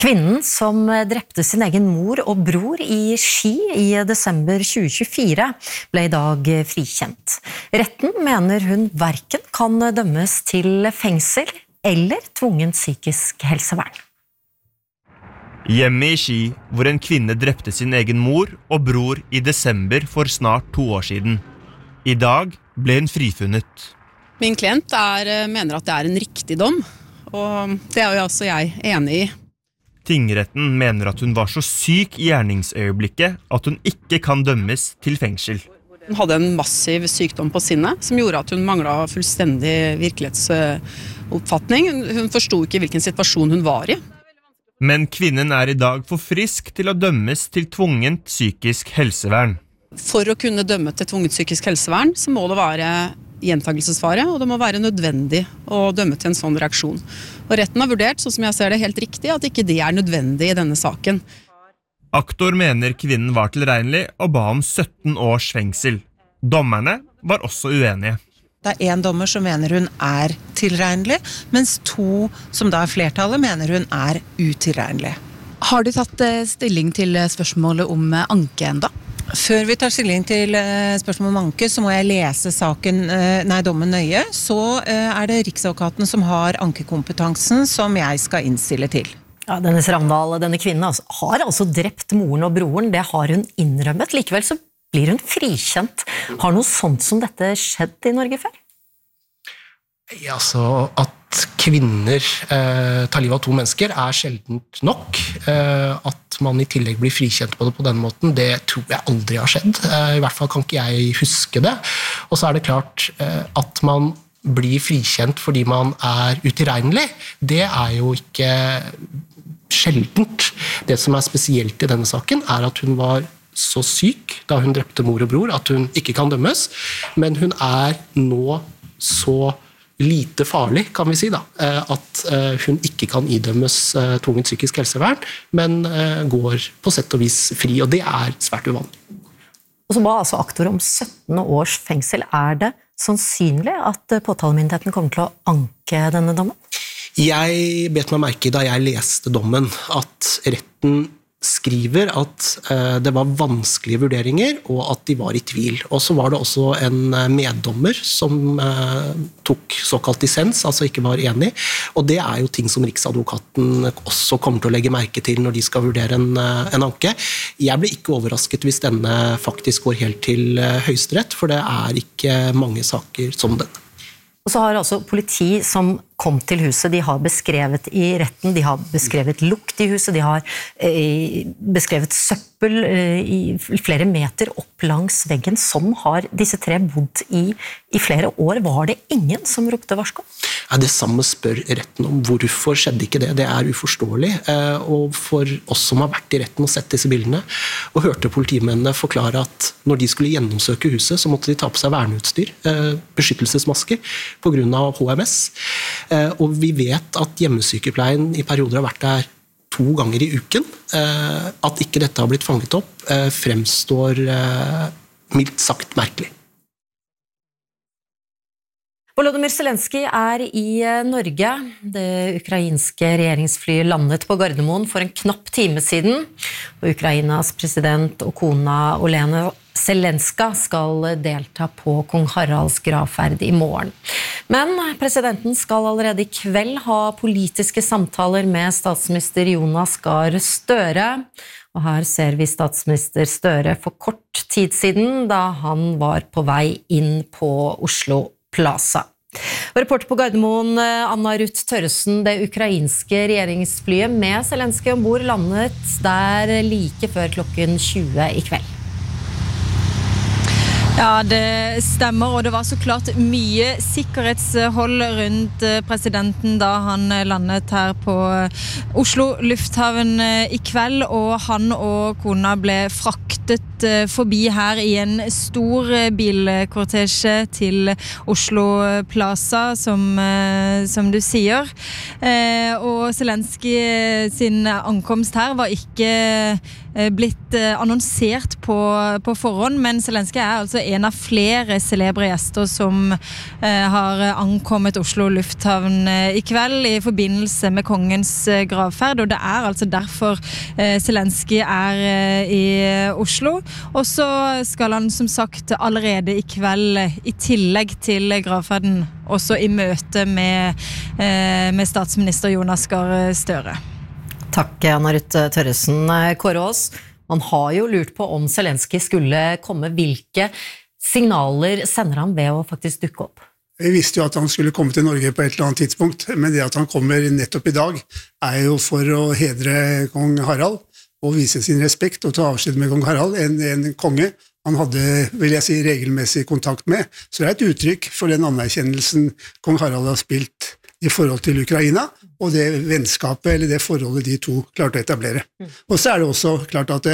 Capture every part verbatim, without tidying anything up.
Kvinnen som drepte sin egen mor og bror i Ski i desember tjue tjuefire ble i dag frikjent. Retten mener hun hverken kan dømmes til fengsel eller tvungent psykisk helsevern. Hjemme i Ski, hvor en kvinne drepte sin egen mor og bror i desember for snart to år siden. I dag ble hun frifunnet. Min klient er, mener at det er en riktig dom, og det er jo også jeg enig i. Tingretten mener at hun var så syk i gjerningsøyeblikket at hun ikke kan dømmes til fengsel. Hun hadde en massiv sykdom på sinnet, som gjorde at hun manglet fullstendig virkelighetsoppfatning. Hun forstod ikke hvilken situasjon hun var i. Men kvinnen er i dag for frisk til å dømmes til tvungent psykisk helsevern. For å kunne dømme til tvungent psykisk helsevern, så må det være gjentagelsesfare, og det må være nødvendig å dømme til en sånn reaksjon. Og retten har vurdert, sånn som jeg ser det, helt riktig, at ikke det er nødvendig i denne saken. Aktor mener kvinnen var tilregnelig og ba om sytten års fengsel. Dommerne var også uenige. Det er en dommer som mener hun er tilregnelig, mens to som da er flertallet mener hun er utilregnelig. Har du tatt stilling til spørsmålet om anke enda? Før vi tar stilling til spørsmål om anke, så må jeg lese saken, nei, dommen nøye. Så er det Riksadvokaten som har ankekompetansen som jeg skal innstille til. Ja, Dennis Ravndal, denne kvinnen altså, har altså drept moren og broren. Det har hun innrømmet. Likevel så blir hun frikjent. Har noe sånt som dette skjedd i Norge før? Ja, altså at kvinner eh, tar livet av to mennesker er sjeldent nok. Eh, at man i tillegg blir frikjent på det på den måten, det tror jeg aldri har skjedd. Eh, I hvert fall kan ikke jeg huske det. Og så er det klart eh, at man blir frikjent fordi man er utilregnelig. Det er jo ikke sjeldent. Det som er spesielt i denne saken er at hun var så syk da hun drepte mor og bror at hun ikke kan dømmes, men hun er nå så lite farlig, kan vi si da, at hun ikke kan idømmes tvungent psykisk helsevern, men går på sett og vis fri, og det er svært uvanlig. Og så ba altså aktor om sytten års fengsel. Er det sannsynlig at påtalemyndigheten kommer til å anke denne dommen? Jeg bet meg merke da jeg leste dommen at retten skriver at eh, det var vanskelige vurderinger og at de var i tvil. Og så var det også en meddommer som eh, tok såkalt dissens, altså ikke var enig. Og det er jo ting som Riksadvokaten også kommer til å legge merke til når de skal vurdere en, en anke. Jeg ble ikke overrasket hvis denne faktisk går helt til eh, Høyesterett, for det er ikke mange saker som denne. Og så har altså politi som kom til huset, de har beskrevet i retten, de har beskrevet lukt i huset, de har eh, beskrevet søppel eh, i flere meter opp langs veggen. Sånn har disse tre bodd i, i flere år. Var det ingen som ropte varsko? Ja, det samme spør retten om. Hvorfor skjedde ikke det? Det er uforståelig. Eh, og for oss som har vært i retten og sett disse bildene, og hørte politimennene forklare at når de skulle gjennomsøke huset, så måtte de ta på seg verneutstyr, eh, beskyttelsesmasker, på grunn av H M S. Og vi vet at hjemmesykepleien i perioder har vært der to ganger i uken. At ikke dette har blitt fanget opp, fremstår mildt sagt merkelig. Volodymyr Zelenskyj er i Norge. Det ukrainske regjeringsflyet landet på Gardermoen for en knapp time siden. Og Ukrainas president og kona Olena Zelenska skal delta på kong Haralds gravferd i morgen. Men presidenten skal allerede i kveld ha politiske samtaler med statsminister Jonas Gahr Støre. Og her ser vi statsminister Støre for kort tid siden, da han var på vei inn på Oslo Plaza. Og reporter på Gardermoen, Anna Ruth Tørresen, det ukrainske regjeringsflyet med Zelenskyj ombord landet der like før klokken tjue i kveld. Ja, det stemmer, og det var så klart mye sikkerhetshold rundt presidenten da han landet her på Oslo lufthavn i kveld, og han og kona ble fraktet kjørt forbi her i en stor bilkortesje til Oslo Plaza, som, som du sier. Og Zelensky sin ankomst her var ikke blitt annonsert på, på forhånd, men Zelensky er altså en av flere celebre gjester som har ankommet Oslo lufthavn i kveld i forbindelse med kongens gravferd, og det er altså derfor Zelensky er i Oslo. Og så skal han som sagt allerede i kveld, i tillegg til gravferden, også i møte med, med statsminister Jonas Gahr Støre. Takk, Anna Ruth Tørresen. Kåre Aas, man har jo lurt på om Zelensky skulle komme. Hvilke signaler sender han ved å faktisk dukke opp? Vi visste jo at han skulle komme til Norge på et eller annet tidspunkt, men det at han kommer nettopp i dag er jo for å hedre kong Harald og vise sin respekt og ta avskjed med kong Harald, en, en konge han hadde, vil jeg si, regelmessig kontakt med. Så det er et uttrykk for den anerkjennelsen kong Harald har spilt i forhold til Ukraina, og det vennskapet eller det forholdet de to klarte å etablere. Og så er det også klart at det,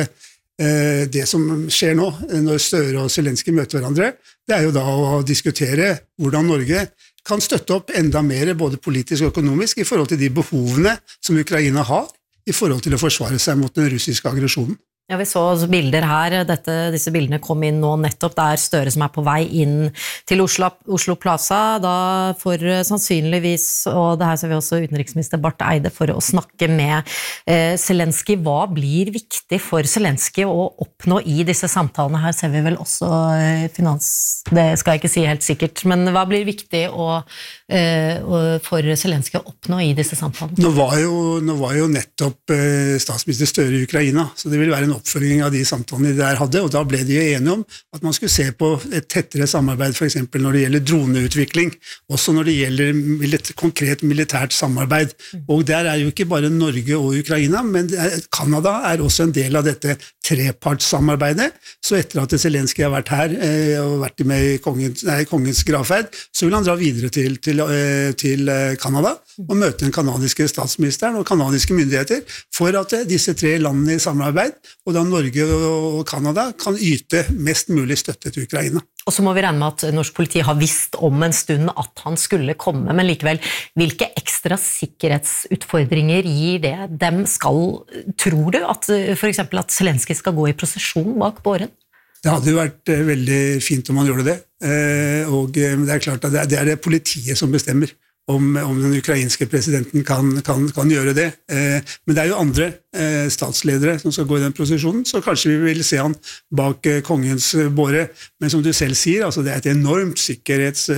det som skjer nå, når Støre og Zelensky møter hverandre, det er jo da å diskutere hvordan Norge kan støtte opp enda mer, både politisk og økonomisk, i forhold til de behovene som Ukraina har, i forhold til å forsvare seg mot den russiske aggresjonen. Ja, vi så bilder her. Dette, disse bildene kom inn nå nettopp. Det er Støre som er på vei inn til Oslo, Oslo Plaza, da for sannsynligvis, og det her ser vi også utenriksminister Barth Eide, for å snakke med eh, Zelensky. Hva blir viktig for Zelensky å oppnå i disse samtalene? Her ser vi vel også eh, finans, det skal jeg ikke si helt sikkert, men hva blir viktig å, eh, for Zelensky å oppnå i disse samtalene? Nå var jo, nå var jo nettopp eh, statsminister Støre i Ukraina, så det vil være en oppfølging av de samtalene de der hadde, og da ble de jo enige om at man skulle se på et tettere samarbeid, for eksempel når det gjelder droneutvikling, også når det gjelder milita- konkret militært samarbeid. Og der er jo ikke bare Norge og Ukraina, men Kanada er også en del av dette trepartssamarbeidet. Så etter at Zelensky har vært her eh, og vært med i kongens, nei, kongens gravferd, så vil han dra videre til, til, eh, til Kanada og møte den kanadiske statsministeren og kanadiske myndigheter for at eh, disse tre landene i samarbeid, og da Norge og Kanada kan yte mest mulig støtte til Ukraina. Og så må vi regne med at norsk politi har visst om en stund at han skulle komme, men likevel, hvilke ekstra sikkerhetsutfordringer gir det dem? Skal, tror du at for eksempel at Zelensky skal gå i prosesjon bak båren? Det hadde jo vært veldig fint om han gjorde det, og det er klart at det er det politiet som bestemmer om, om den ukrainske presidenten kan, kan, kan gjøre det. Men det er jo andre statsledere som skal gå i den prosesjonen, så kanskje vi vil se han bak kongens båre. Men som du selv sier, altså det er et enormt sikkerhets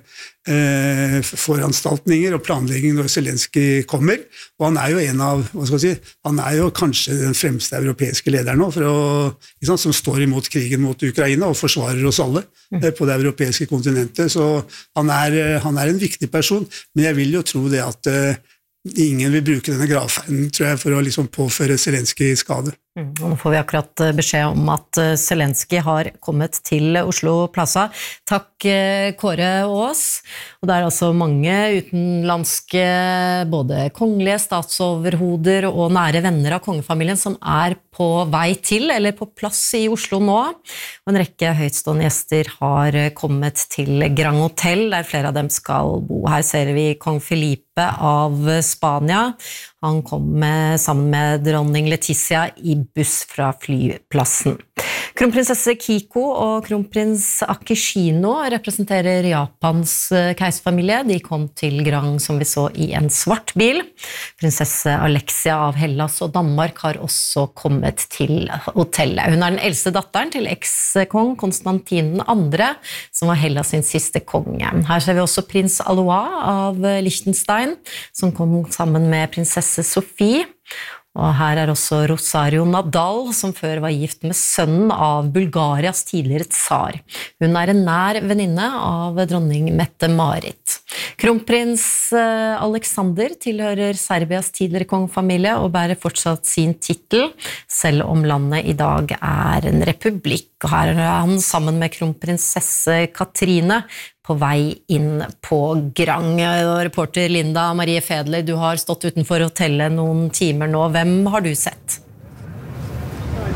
eh, foranstaltninger og planlegging når Zelensky kommer, og han er jo en av, hva skal jeg si, han er jo kanskje den fremste europeiske lederen nå, for å, ikke sant, som står imot krigen mot Ukraina og forsvarer oss alle eh, på det europeiske kontinentet, så han er, han er en viktig person, men jeg vil jo tro det at eh, ingen vil bruke denne gravferden, tror jeg, for å liksom påføre Zelensky skade. Mm, og nå får vi akkurat beskjed om at Zelensky har kommet til Oslo Plaza. Takk, Kåre Aas. Og det er altså mange utenlandske, både kongelige statsoverhoder og nære venner av kongefamilien som er på vei til, eller på plass i Oslo nå. Og en rekke høytstående gjester har kommet til Grand Hotel, der flere av dem skal bo. Her ser vi kong Felipe av Spania. Han kom med, sammen med dronning Letizia i buss fra flyplassen. Kronprinsesse Kiko og kronprins Akishino representerer Japans keiserfamilie. De kom til Grand, som vi så, i en svart bil. Prinsesse Alexia av Hellas og Danmark har også kommet til hotellet. Hun er den eldste datteren til eks-kong Konstantin den andre, som var Hellas sin siste konge. Her ser vi også prins Alois av Liechtenstein, som kom sammen med prinsesse Sofie. Og her er også Rosario Nadal, som før var gift med sønnen av Bulgarias tidligere tsar. Hun er en nær venninne av dronning Mette-Marit. Kronprins Alexander tilhører Serbias tidligere kongefamilie og bærer fortsatt sin titel, selv om landet i dag er en republikk. Og her er han sammen med kronprinsesse Katrine på vei inn på Grand. Reporter Linda Marie Fedler, du har stått utenfor hotellet noen timer nå. Hvem har du sett?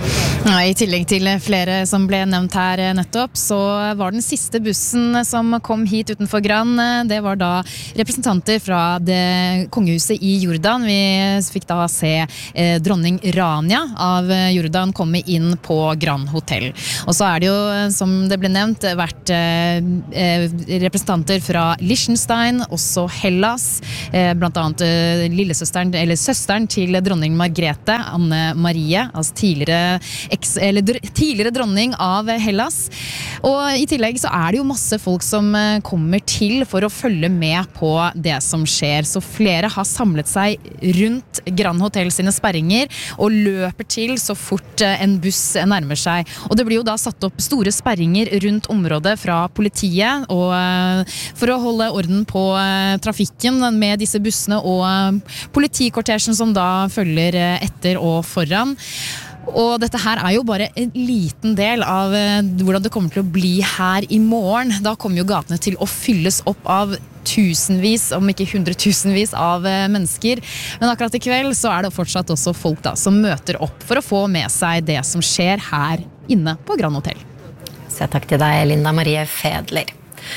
Ja, I tillegg til flere som ble nevnt her nettopp, så var den siste bussen som kom hit utenfor Gran, det var da representanter fra det kongehuset i Jordan. Vi fikk da se eh, dronning Rania av Jordan komme inn på Gran Hotel. Og så er det jo, som det ble nevnt, vært eh, representanter fra Liechtenstein, også Hellas, eh, blant annet eh, lillesøsteren, eller søsteren til dronning Margrethe, Anne Marie, altså tidligere Eks, eller tidligere dronning av Hellas. Og i tillegg så er det jo masse folk som kommer til for å følge med på det som skjer. Så flere har samlet seg rundt Gran Hotel sine sperringer og løper til så fort en buss nærmer seg. Og det blir jo da satt opp store sperringer rundt området fra politiet og for å holde orden på trafikken med disse bussene og politikortesjen som da følger etter og foran. Og dette her er jo bare en liten del av hvordan det kommer til å bli her i morgen. Da kommer jo gatene til å fylles opp av tusenvis, om ikke hundretusenvis av mennesker. Men akkurat i kveld så er det fortsatt også folk da som møter opp for å få med seg det som skjer her inne på Gran Hotel. Så takk til deg, Linda Marie Fedler.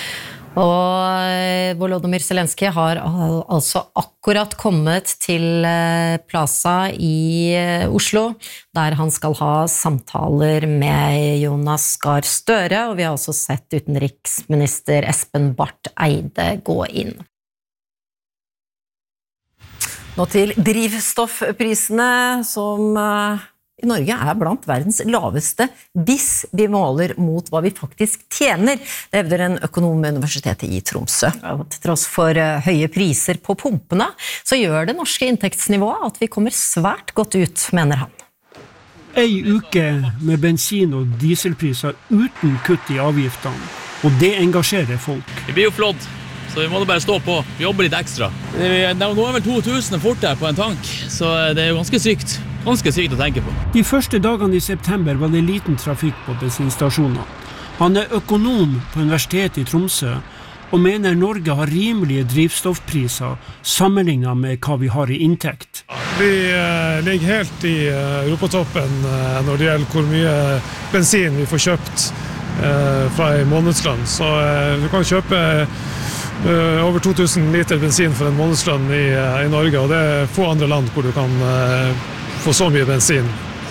Og Volodymyr Zelensky har altså akkurat kommet til Plaza i Oslo, der han skal ha samtaler med Jonas Gahr Støre, og vi har også sett utenriksminister Espen Barth Eide gå inn. Nå til drivstoffprisene, som i Norge er blant verdens laveste hvis vi måler mot hva vi faktisk tjener. Det hevder en økonom ved Universitetet i Tromsø. Og til tross for høye priser på pumpene, så gjør det norske inntektsnivået at vi kommer svært godt ut, mener han. Ei uke med bensin- og dieselpriser uten kutt i avgiftene, og det engasjerer folk. Det blir jo flott, så vi må bare stå på. Vi jobber litt ekstra. Det er, nå er vel to tusen fort der på en tank, så det er jo ganske sykt. Ganske sykt å tenke på. De første dagene i september var det liten trafikk på bensinstasjoner. Han er økonom på Universitetet i Tromsø og mener Norge har rimelige drivstoffpriser sammenlignet med hva vi har i inntekt. Vi eh, ligger helt i eh, europatoppen eh, når det gjelder hvor mye bensin vi får kjøpt eh, fra en månedslønn. Så eh, du kan kjøpe eh, over to tusen liter bensin for en månedslønn i, eh, i Norge, og det er få andre land hvor du kan eh, få så mye bensin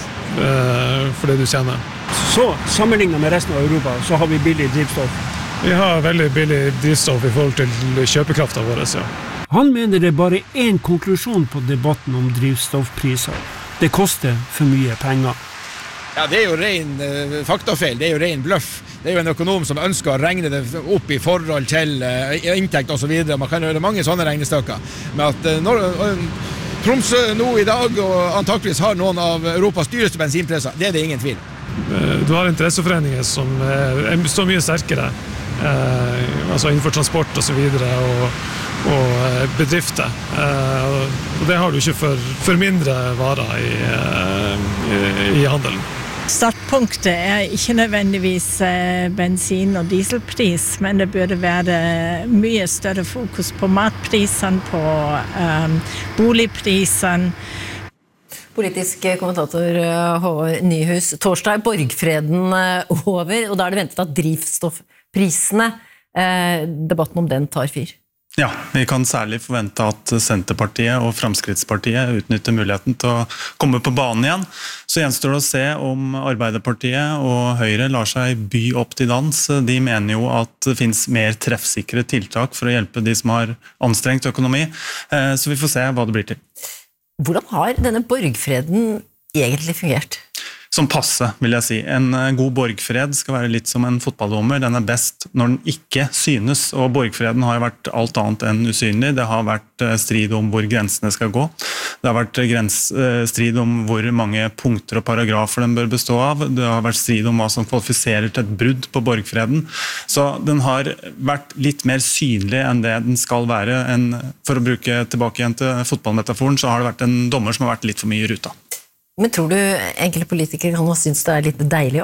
uh, for det du tjener. Så sammenlignet med resten av Europa, så har vi billig drivstoff. Vi har veldig billig drivstoff i forhold til kjøpekraften vår, ja. Han mener det er bare en konklusjon på debatten om drivstoffpriser. Det koster for mye penger. Ja, det er jo ren uh, faktafeil, det er jo ren bløff. Det er jo en økonom som ønsker å regne det opp i forhold til uh, inntekt og så videre. Man kan gjøre mange sånne regnestykker. Men at uh, når... Uh, Tromsø nå i dag og antakeligvis har noen av Europas dyreste bensinpriser. Det er det ingen tvil. Du har interesseforeninger som er så mye sterkere, eh, altså innenfor transport og så videre, og, og bedrifter. Eh, og det har du ikke for, for mindre varer i, i, i handelen. Startpunktet er ikke nødvendigvis bensin- og dieselpris, men det burde være mye større fokus på matprisen, på um, boligprisen. Politisk kommentator Håvard Nyhus, torsdag borgfreden over, og da er det ventet at drivstoffprisene, eh, debatten om den tar fyr. Ja, vi kan særlig forvente at Senterpartiet og Fremskrittspartiet utnytter muligheten til å komme på banen igjen. Så gjenstår det å se om Arbeiderpartiet og Høyre lar seg by opp til dans. De mener jo at det finnes mer treffsikre tiltak for å hjelpe de som har anstrengt økonomi. Så vi får se hva det blir til. Hvordan har denne borgfreden egentlig fungert? Som passe, vil jeg si. En god borgfred skal være litt som en fotballdommer. Den er best når den ikke synes, og borgfreden har vært alt annet enn usynlig. Det har vært strid om hvor grensene skal gå. Det har vært grens, strid om hvor mange punkter og paragrafer den bør bestå av. Det har vært strid om hva som kvalifiserer til et brudd på borgfreden. Så den har vært litt mer synlig enn det den skal være. En, for å bruke tilbake igjen til fotballmetaforen, så har det vært en dommer som har vært litt for mye i ruta. Men tror du enkelte politikere kan ha synes det er litt deilig også?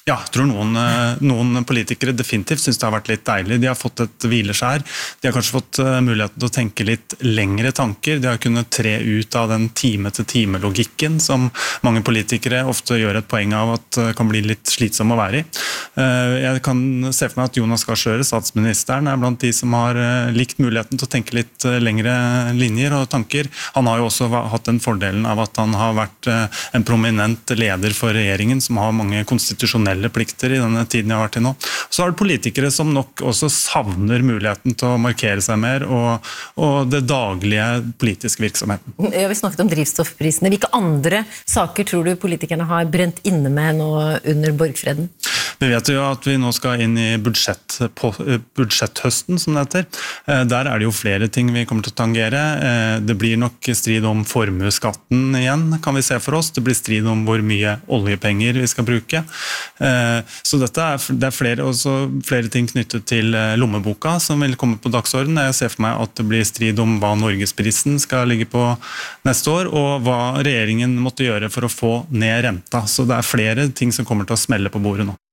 Ja, jeg tror noen, noen politikere definitivt synes det har vært litt deilig. De har fått et hvileskjær. De har kanskje fått muligheten til å tenke litt lengre tanker. De har kunnet tre ut av den time-til-time-logikken som mange politikere ofte gjør et poeng av at kan bli litt slitsom å være i. Jeg kan se for meg at Jonas Gahr Støre, statsministeren, er blant de som har likt muligheten til å tenke litt lengre linjer og tanker. Han har jo også hatt den fordelen av at han har vært en prominent leder for regjeringen som har mange konstitusjonelle plikter i denne tiden jeg har vært i nå. Så er det politikere som nok også savner muligheten til å markere seg mer og, og det daglige politiske virksomheten. Ja, vi snakket om drivstoffprisene. Hvilke andre saker tror du politikerne har brent inne med nå under borgfreden? Vi vet jo at vi nå skal inn i budsjett, på, budsjetthøsten, som det heter. Der er det jo flere ting vi kommer til å tangere. Det blir nok strid om formueskatten igjen, kan vi se for oss. Det blir strid om hvor mye oljepenger vi skal bruke. Så dette er, det er flere, også flere ting knyttet til lommeboka som vil komme på dagsorden. Jeg ser for meg at det blir strid om hva Norgesprisen skal ligge på neste år, og hva regjeringen måtte gjøre for å få ned renta. Så det er flere ting som kommer til å smelle på bordet nå.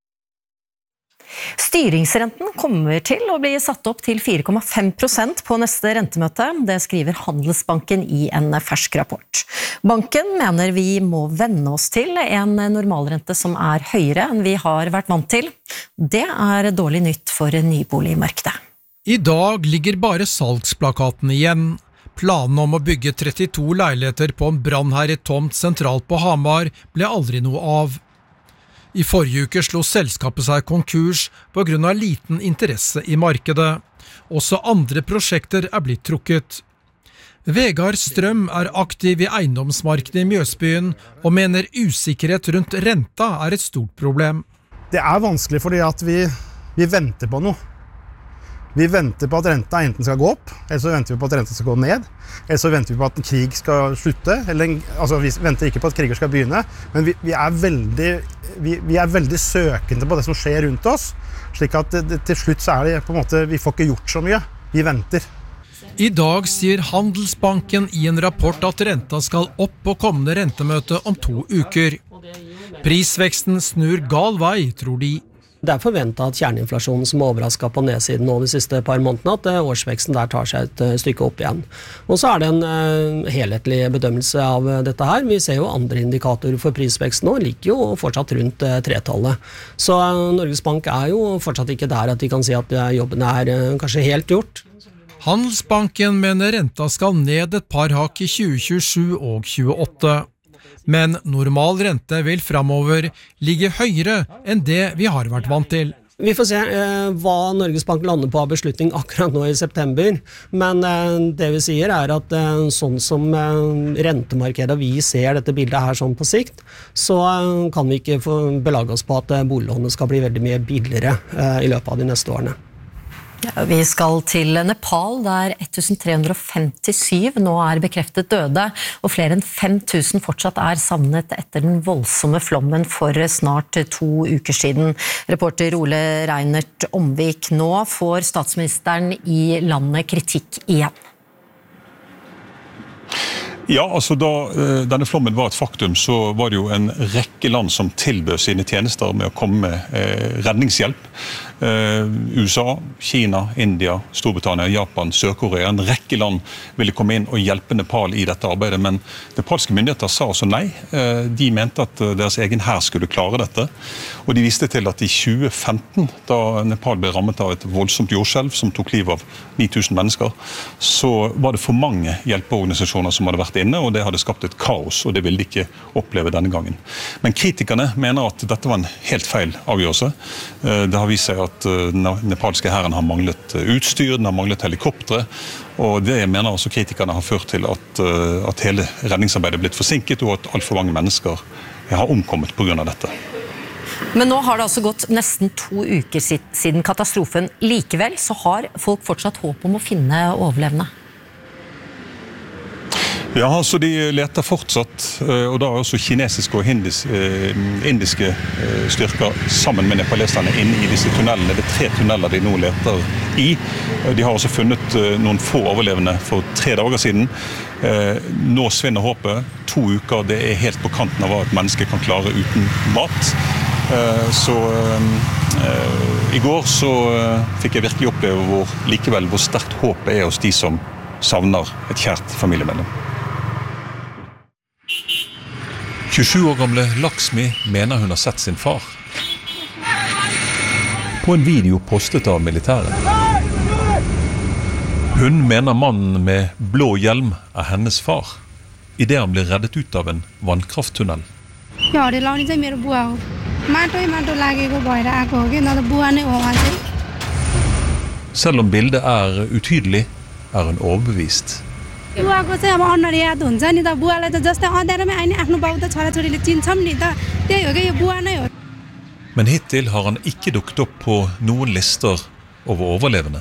Styringsrenten kommer til å bli satt opp til fire komma fem prosent på neste rentemøte. Det skriver Handelsbanken i en fersk rapport. Banken mener vi må venne oss til en normalrente som er høyere enn vi har vært vant til. Det er dårlig nytt for nyboligmarkedet. I dag ligger bare salgsplakaten igjen. Planen om å bygge trettito leiligheter på en brannherjet tomt sentralt på Hamar ble aldri noe av. I forrige uke slo selskapet seg konkurs på grunn av liten interesse i markedet. Også andre prosjekter er blitt trukket. Vegard Strøm er aktiv i eiendomsmarkedet i Mjøsbyen og mener usikkerhet rundt renta er et stort problem. Det er vanskelig fordi at vi, vi venter på noe. Vi venter på at renta enten skal gå opp, eller så venter vi på at renta skal gå ned, eller så venter vi på at en krig skal slutte, eller, altså vi venter ikke på at kriger skal begynne, men vi, vi, er veldig, vi, vi er veldig søkende på det som skjer rundt oss, slik at det, det, til slutt så er det på en måte, vi får ikke gjort så mye, vi venter. I dag sier Handelsbanken i en rapport at renta skal opp på kommende rentemøte om to uker. Prisveksten snur gal vei, tror de. Det er forventet at kjerneinflasjonen som har overrasket på nedsiden nå de siste par månedene, at årsveksten der tar seg et stykke opp igjen. Og så er det en uh, helhetlig bedømmelse av dette her. Vi ser jo andre indikatorer for prisveksten nå, ligger jo fortsatt rundt uh, tretallet. Så uh, Norges Bank er jo fortsatt ikke der at de kan si at uh, jobben er uh, kanskje helt gjort. Handelsbanken mener renta skal ned et par hakk i tjue tjuesju og tjueåtte. Men normal rente vil fremover ligge høyere enn det vi har vært vant til. Vi får se eh, hva Norges Bank lander på av beslutning akkurat nå i september, men eh, det vi sier er at eh, sånn som eh, rentemarkedet vi ser dette bildet her sånn på sikt, så eh, kan vi ikke få belage oss på at eh, boliglånet skal bli veldig mye billigere eh, i løpet av de neste årene. Ja, vi skal til Nepal, der tre hundre femtisju nå er bekreftet døde, og flere enn fem tusen fortsatt er savnet etter den voldsomme flommen for snart to uker siden. Reporter Ole Reinert Omvik, nå får statsministeren i landet kritikk igjen. Ja, altså da denne flommen var et faktum, så var det jo en rekke land som tilbød sine tjenester med å komme med eh, redningshjelp. Eh, U S A, Kina, India, Storbritannia, Japan, Sør-Korea. En rekke land ville komme inn og hjelpe Nepal i dette arbeidet, men nepalske myndigheter sa også nei. Eh, de mente at deres egen hær skulle klare dette, og de viste til at i tjue femten, da Nepal ble rammet av et voldsomt jordskjelv som tok liv av ni tusen mennesker, så var det for mange hjelpeorganisasjoner som hadde vært inne, og det hadde skapt et kaos, og det ville de ikke oppleve denne gangen. Men kritikerne mener at dette var en helt feil avgjørelse. Det har vist seg at den nepalske hæren har manglet utstyr, den har manglet helikoptre, og det mener også kritikerne har ført til at, at hele redningsarbeidet er blitt forsinket, og at alt for mange mennesker har omkommet på grunn av dette. Men nå har det altså gått nesten to uker siden katastrofen. Likevel så har folk fortsatt håp om å finne overlevende. Ja, så de leter fortsatt, og da er også kinesiske og hindis, indiske styrker sammen med nepaleserne inne i disse tunnelene. Det er tre tunneler de nå leter i. De har også funnet noen få overlevende for tre dager siden. Nå svinner håpet. To uker, det er helt på kanten av hva et menneske kan klare uten mat. Så i går så fikk jeg virkelig oppleve hvor, likevel hvor sterkt håpet er hos de som savner et kjært familiemedlem. tjuesju år gamle Laksmi mener hun har sett sin far. På en video postet av militæret. Hun mener mannen med blå hjelm er hennes far, I det han blir reddet ut av en vannkrafttunnel. Ja, det lager seg mer bua. Mato i mato lager gå bare jeg går når det bua ned over seg. Selv om bildet er utydelig, er hun overbevist. बुवाको चाहिँ अब अनुहार याद हुन्छ नि त बुवालाई त जस्तै अँध्यारोमै आइने आफ्नो बाउ त छोराछोरीले चिन्छम नि त त्यही हो के यो बुवा नै हो. Men hittil har han ikke dukket opp på noen lister over overlevende.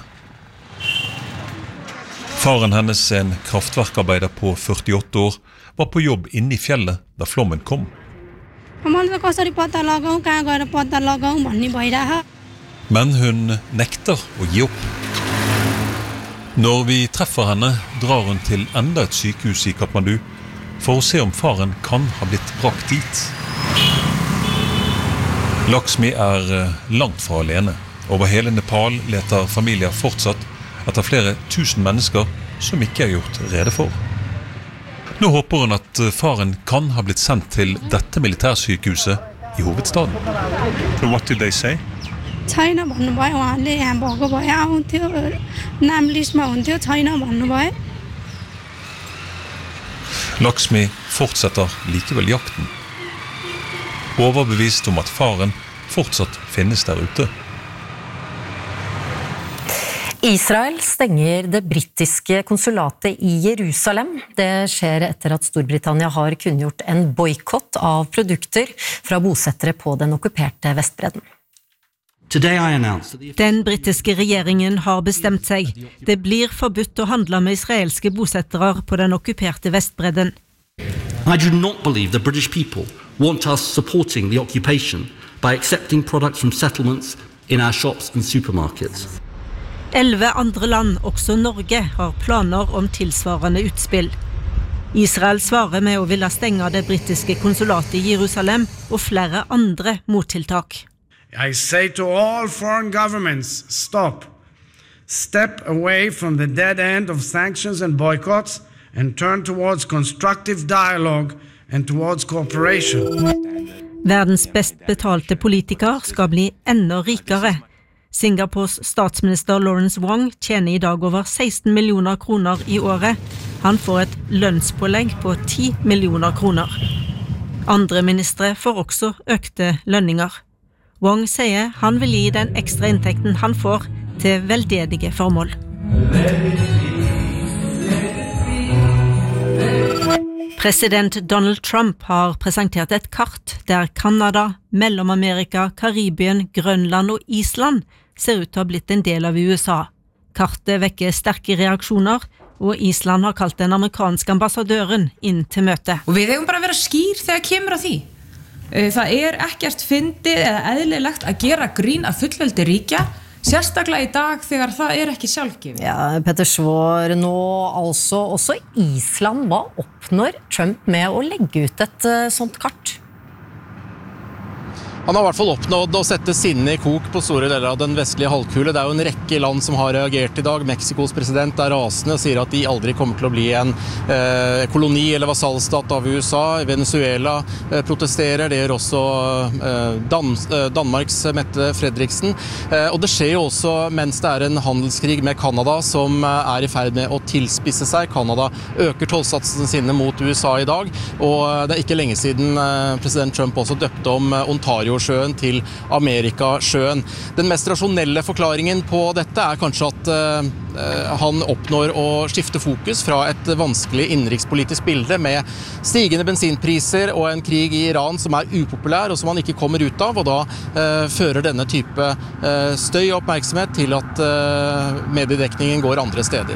Faren hennes, en kraftverkarbeider på førtiåtte år, var på jobb inne I fjellet da flommen kom. मलाई त कसरी पत्ता लगाऊ कहाँ गएर पत्ता लगाऊ भन्ने भइराछ. Men hun nekter å gi opp. Når vi treffer henne, drar hun til enda et sykehus I Kathmandu for å se om faren kan ha blitt brakt dit. Laksmi er langt fra alene. Over hele Nepal leter familier fortsatt etter flere tusen mennesker som ikke er gjort rede for. Nå håper hun at faren kan ha blitt sendt til dette militærsykehuset I hovedstaden. So what did they say? छैन भन्नुभयो उहाँले यहाँ भएको भए आउँथ्यो नाम लिस्टमा हुन्थ्यो छैन भन्नुभयो. Laksmi fortsetter likevel jakten. Overbevist om at faren fortsatt finnes der ute. Israel stenger det brittiske konsulatet I Jerusalem. Det skjer etter at Storbritannia har kunngjort en boykott av produkter fra bosettere på den okkuperte Vestbredden. Den britiske regjeringen har bestemt seg. Det blir forbudt å handle med israelske bosettere på den okkuperte Vestbredden. I do not believe the British people want us supporting the occupation by accepting products from settlements in our shops and supermarkets. Elleve andre land, også Norge, har planer om tilsvarende utspill. Israel svarer med å ville stenge det britiske konsulatet I Jerusalem og flere andre mottiltak. I say to all foreign governments, stop. Step away from the dead end of sanctions and boycotts and turn towards constructive dialogue and towards cooperation. Verdens best betalte politiker skal bli enda rikere. Singapores statsminister Lawrence Wong tjener I dag over seksten millioner kroner I året. Han får et lønnspålegg på ti millioner kroner. Andre ministre får også økte lønninger. Wong sier han vil gi den ekstra inntekten han får til veldedige formål. President Donald Trump har presentert et kart der Kanada, Mellom-Amerika, Karibien, Grønland og Island ser ut til å ha blitt en del av USA. Kartet vekker sterke reaksjoner, og Island har kalt den amerikanske ambassadøren inn til møte. Og við eigum bara að vera skýr þegar kemur að því. Það er ekkert fyndið eða eðlilegt að gera grín að fullveldi ríkja, sérstaklega I dag þegar það er ekki sjálfgefið. Ja, Petter Svår, nå altså også Island, hva oppnår Trump med å legge ut et sånt kart? Han har I hvert fall oppnådd å sette sinne I kok på store deler av den vestlige halvkule. Det er jo en rekke land som har reagert I dag. Mexikos president er rasende og sier at de aldri kommer til å bli en eh, koloni eller vasallstat av USA. Venezuela eh, protesterer, det gjør også eh, Dan eh, Danmarks Mette Fredriksen. Eh, og det skjer jo også mens det er en handelskrig med Kanada som eh, er I ferd med å tilspisse seg. Kanada øker tollsatsene sine mot USA I dag, og eh, det er ikke lenge siden eh, president Trump også døpte om eh, Ontario sjøen til Amerikasjøen. Den mest rasjonelle forklaringen på dette er kanskje at uh, han oppnår å skifte fokus fra et vanskelig innenrikspolitisk bilde med stigende bensinpriser og en krig I Iran som er upopulær og som han ikke kommer ut av, og da uh, fører denne type uh, støy og oppmerksomhet til at uh, mediedekningen går andre steder.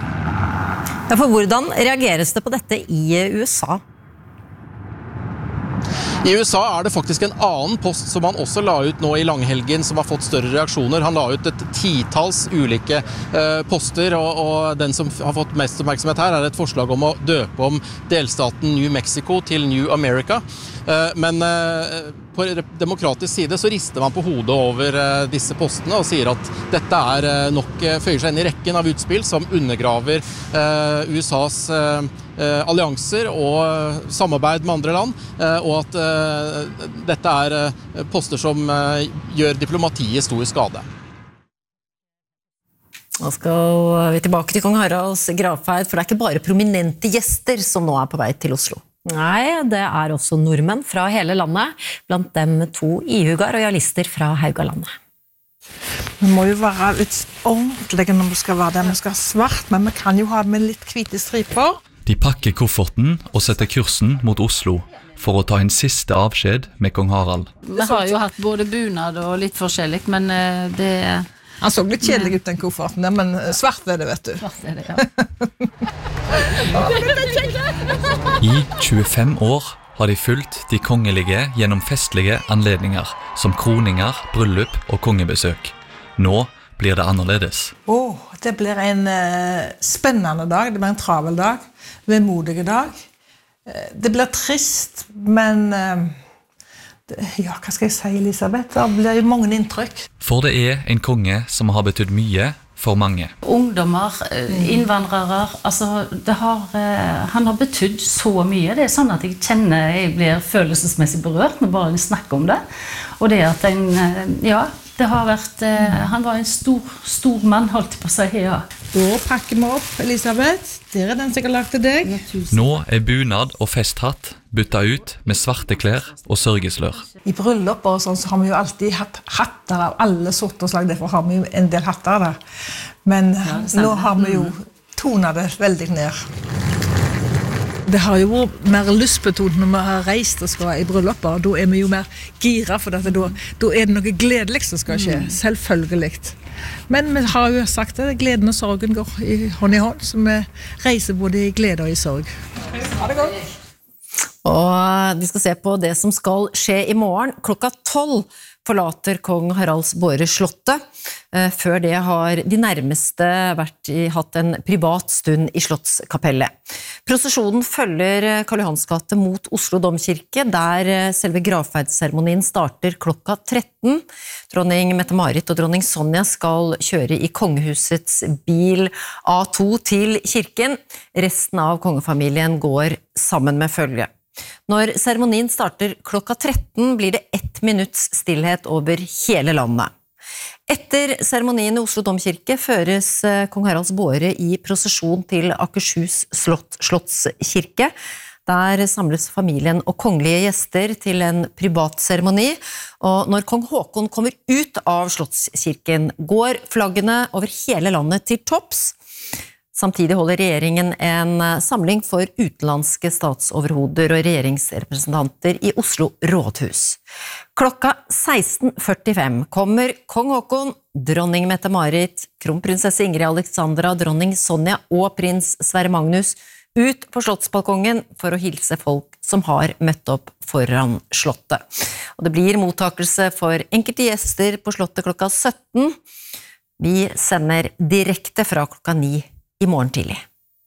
Ja, for hvordan reageres det på dette I USA? I U S A er det faktisk en annen post som han også la ut nå i langhelgen som har fått større reaksjoner. Han la ut et titals ulike eh, poster, og, og den som har fått mest oppmerksomhet her er et forslag om å døpe om delstaten New Mexico til New America. Eh, men eh, på demokratisk side så rister man på hodet over eh, disse postene og sier at dette er eh, nok eh, føyer seg inn i rekken av utspill som undergraver eh, U S A's eh, Eh, allianser og eh, samarbeid med andre land, eh, og at eh, dette er eh, poster som eh, gjør diplomatiet stor skade. Nå skal vi tilbake til kong Haralds gravferd, for det er ikke bare prominente gjester som nå er på vei til Oslo. Nei, det er også nordmenn fra hele landet, blant dem to ihuga royalister fra Haugalandet. Vi må jo være litt ordentlige når vi skal være der. Vi skal ha svart, men vi kan jo ha med litt hvite striper. De pakker kofferten og setter kursen mot Oslo for å ta en siste avskjed med kong Harald. Vi har jo hatt både bunad og litt forskjellig, men det... Han så litt kjedelig ut den kofferten der, men svart er det, vet du. Svart er det, ja. I tjuefem år har de fulgt de kongelige gjennom festlige anledninger, som kroninger, bryllup og kongebesøk. Nå blir det annerledes. Åh, oh, det blir en uh, spennende dag, det blir en travel dag, vemodige dag. Uh, det blir trist, men uh, det, ja, hva skal jeg si, Elisabeth? Det blir jo mange inntrykk. For det er en konge som har betydd mye for mange. Ungdommer, innvandrere, altså det har, uh, han har betydd så mye. Det er sånn at jeg kjenner, jeg blir følelsesmessig berørt når bare jeg snakker om det. Og det at en, uh, ja, det har vært, eh, han var en stor, stor mann, holdt på seg, ja. Da pakker vi opp, Elisabeth. Der er den som jeg har lagt til deg. Nå er bunad og festhatt byttet ut med svarte klær og sørgeslør. I bryllup og sånn så har vi jo alltid hatt hatter av alle sorter og slag, derfor har vi jo en del hatter der. Men ja, nå har vi jo tonet det veldig ned. Det har jo vært mer lystbetont når vi har reist og skal i brylluper. Da er vi jo mer gira, for dette. Da, da er det noe gledelig som skal skje, selvfølgelig. Men vi har jo sagt det, gleden og sorgen går i hånd i hånd, så vi reiser både i glede og i sorg. Ha det godt! Og vi skal se på det som skal skje i morgen. Klokka tolv forlater kong Haralds Båre slottet. Før det har de nærmeste vært i, hatt en privat stund i Slottskapellet. Prosesjonen følger Karl Johans gate mot Oslo Domkirke, der selve gravferdsseremonien starter klokka tretten. Dronning Mette-Marit og dronning Sonja skal kjøre i kongehusets bil A to til kirken. Resten av kongefamilien går sammen med følge. Når seremonien starter klokka tretten, blir det ett minutts stillhet over hele landet. Etter seremonien i Oslo Domkirke føres kong Haralds Båre i prosesjon til Akershus slott, Slottskirke. Der samles familien og kongelige gjester til en privat seremoni, og når kong Håkon kommer ut av Slottskirken, går flaggene over hele landet til topps. Samtidig holder regjeringen en samling for utenlandske statsoverhoder og regjeringsrepresentanter i Oslo rådhus. Klokka seksten førtifem kommer kong Håkon, dronning Mette-Marit, kronprinsesse Ingrid Alexandra, dronning Sonja og prins Sverre Magnus ut på slottsbalkongen for å hilse folk som har møtt opp foran slottet. Og det blir mottakelse for enkelte gjester på slottet klokka sytten. Vi sender direkte fra klokka ni i morgen tidlig.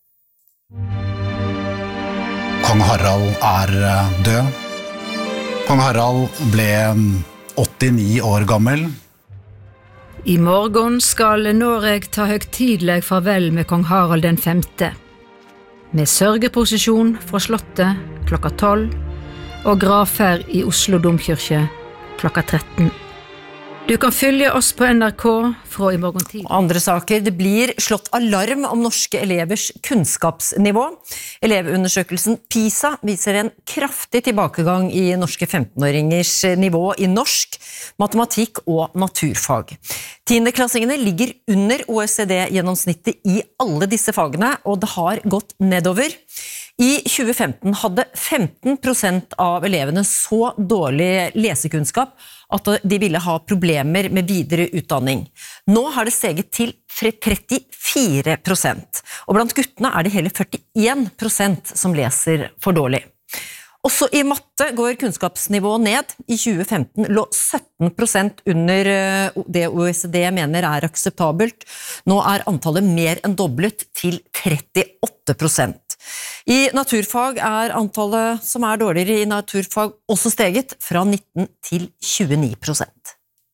Kong Harald er død. Kong Harald ble åttini år gammel. I morgen skal Noreg ta høgtidleg farvel med kong Harald den femte. Med sørgeprosesjon fra slottet klokka tolv og gravferd i Oslo Domkirke klokka tretten. Du kan følge oss på N R K fra i morgen tid. Andre saker, det blir slått alarm om norske elevers kunnskapsnivå. Elevundersøkelsen PISA viser en kraftig tilbakegang i norske femtenåringers nivå i norsk, matematikk og naturfag. Tiendeklassingene ligger under O E C D-gjennomsnittet i alle disse fagene, og det har gått nedover. I tjue femten hadde femten prosent av elevene så dårlig lesekunnskap at de ville ha problemer med videre utdanning. Nå har det steget til trettifire prosent, og blant guttene er det hele førtien prosent som leser for dårlig. Også i matte går kunnskapsnivået ned. I tjue femten lå sytten prosent under det O E C D mener er akseptabelt. Nå er antallet mer enn doblet til trettiåtte prosent. I naturfag er antallet som er dårligere i naturfag også steget fra nitten til tjueni prosent.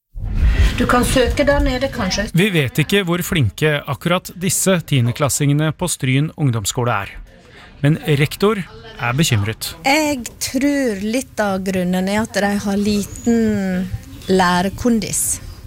Du kan søke der nede, kanskje. Vi vet ikke hvor flinke akkurat disse tiendeklassingene på Stryn ungdomsskole er. Men rektor er bekymret. Jeg tror litt av grunnen er at de har liten lærekondis.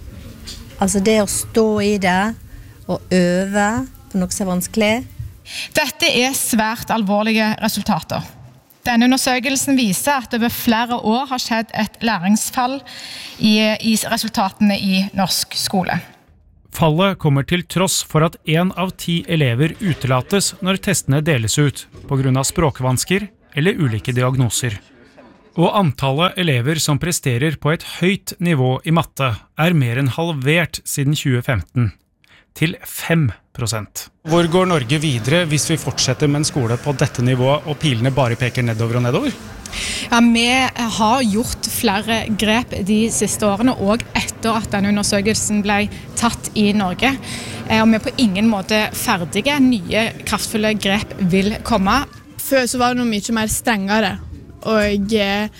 Altså det å stå i det og øve på noe som er vanskelig. Dette er svært alvorlige resultater. Denne undersøkelsen viser at det over flere år har skjedd et læringsfall i, i resultatene i norsk skole. Fallet kommer til tross for at en av ti elever utelates når testene deles ut, på grunn av språkvansker eller ulike diagnoser. Og antallet elever som presterer på et høyt nivå i matte er mer enn halvert siden tjue femten, til fem prosent. Hvor går Norge videre hvis vi fortsetter med en skole på dette nivået og pilene bare peker nedover og nedover? Ja, vi har gjort flere grep de siste årene, og etter at denne undersøkelsen ble tatt i Norge. Og vi er på ingen måte ferdige. Nye, kraftfulle grep vil komme. Før så var det noe mye mer strengere, og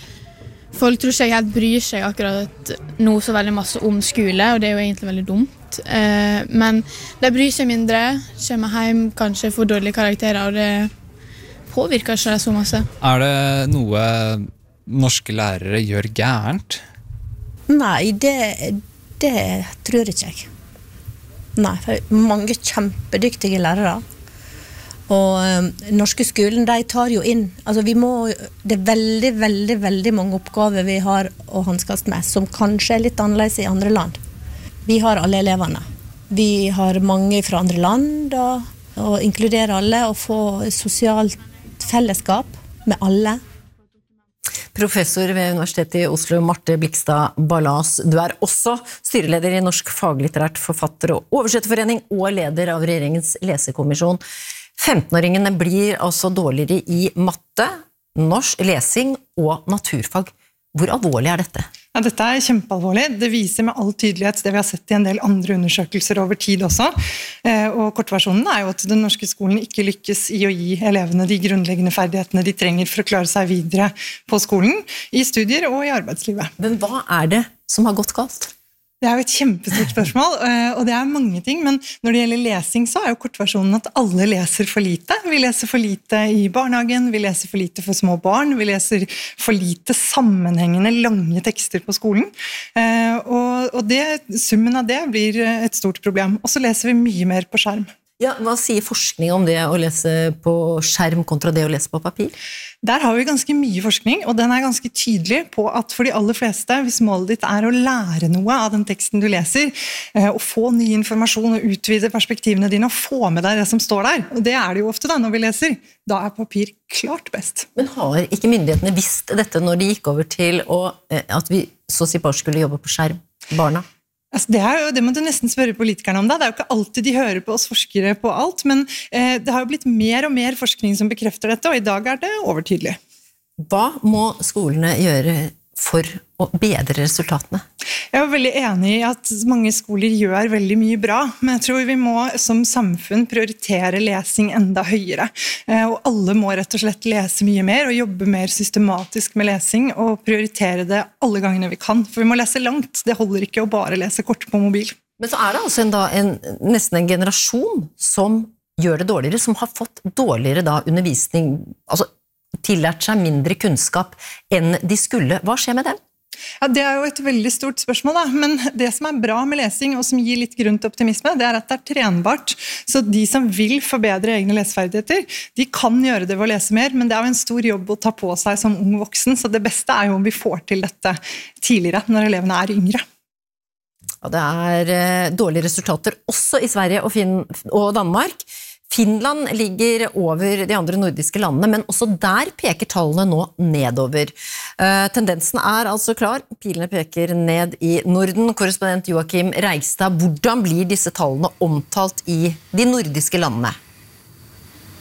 folk tror ikke jeg helt bryr seg akkurat nå så veldig masse om skole, og det er jo egentlig veldig dumt. Men de bryr seg mindre, kommer hjem, kanskje får dårlige karakterer, og det påvirker ikke det så masse. Er det noe norske lærere gjør gærent? Nei, det, det tror ikke jeg. Nei, for mange kjempedyktige lærere. Og um, norske skolen, de tar jo inn, altså vi må, det er veldig, veldig, veldig mange oppgaver vi har å hanskes med, som kanskje er litt annerledes i andre land. Vi har alle eleverne. Vi har mange fra andre land, og, og inkluderer alle, og få sosialt fellesskap med alle. Professor ved Universitetet i Oslo, Marte Blikstad Ballas. Du er også styreleder i Norsk Faglitterært Forfatter- og Oversetterforening og leder av regjeringens lesekommisjon. femtenåringene blir altså dårligere i matte, norsk, lesing og naturfag. Hvor alvorlig er dette? Ja, dette er kjempealvorlig. Det viser med all tydelighet det vi har sett i en del andre undersøkelser over tid også. Og kortversjonen er jo at den norske skolen ikke lykkes i å gi elevene de grunnleggende ferdighetene de trenger for å klare seg videre på skolen, i studier og i arbeidslivet. Men hva er det som har gått galt? Det er jo et kjempestort spørsmål, og det er mange ting, men når det gjelder lesing så er jo kortversjonen at alle leser for lite. Vi leser for lite i barnehagen, vi leser for lite for små barn, vi leser for lite sammenhengende lange tekster på skolen, og det, summen av det blir et stort problem. Og så leser vi mye mer på skjerm. Ja, hva sier forskning om det å lese på skjerm kontra det å lese på papir? Der har vi ganske mye forskning, og den er ganske tydelig på at for de aller fleste, hvis målet ditt er å lære noe av den teksten du leser, og få ny informasjon og utvide perspektivene dine og få med deg det som står der, og det er det jo ofte da når vi leser, da er papir klart best. Men har ikke myndighetene visst dette når de gikk over til å, at vi så å si bare skulle jobbe på skjerm, barna? Altså det, er jo, det må du nesten spørre politikerne om da. Det er jo ikke alltid de hører på oss forskere på alt, men eh, det har jo blitt mer og mer forskning som bekrefter dette, og i dag er det overtydelig. Hva må skolene gjøre for å bedre resultatene? Jeg er veldig enig i at mange skoler gjør veldig mye bra, men jeg tror vi må som samfunn prioritere lesing enda høyere. Og alle må rett og slett lese mye mer og jobbe mer systematisk med lesing og prioritere det alle gangene vi kan. For vi må lese langt, det holder ikke å bare lese kort på mobil. Men så er det altså en, da, en, nesten en generasjon som gjør det dårligere, som har fått dårligere da, undervisning, altså tillært seg mindre kunnskap enn de skulle. Hva skjer med dem? Ja, det er jo et veldig stort spørsmål da, men det som er bra med lesing og som gir litt grunn til optimisme, det er at det er trenbart. Så de som vil forbedre egne leseferdigheter, de kan gjøre det ved å lese mer, men det er jo en stor jobb å ta på seg som ung voksen, så det beste er jo om vi får til dette tidligere når elevene er yngre. Ja, det er dårlige resultater også i Sverige og, Finn og Danmark. Finland ligger over de andre nordiske landene, men også der peker tallene nå nedover. Uh, tendensen er altså klar, pilene peker ned i Norden. Korrespondent Joakim Reigstad, hvordan blir disse tallene omtalt i de nordiske landene?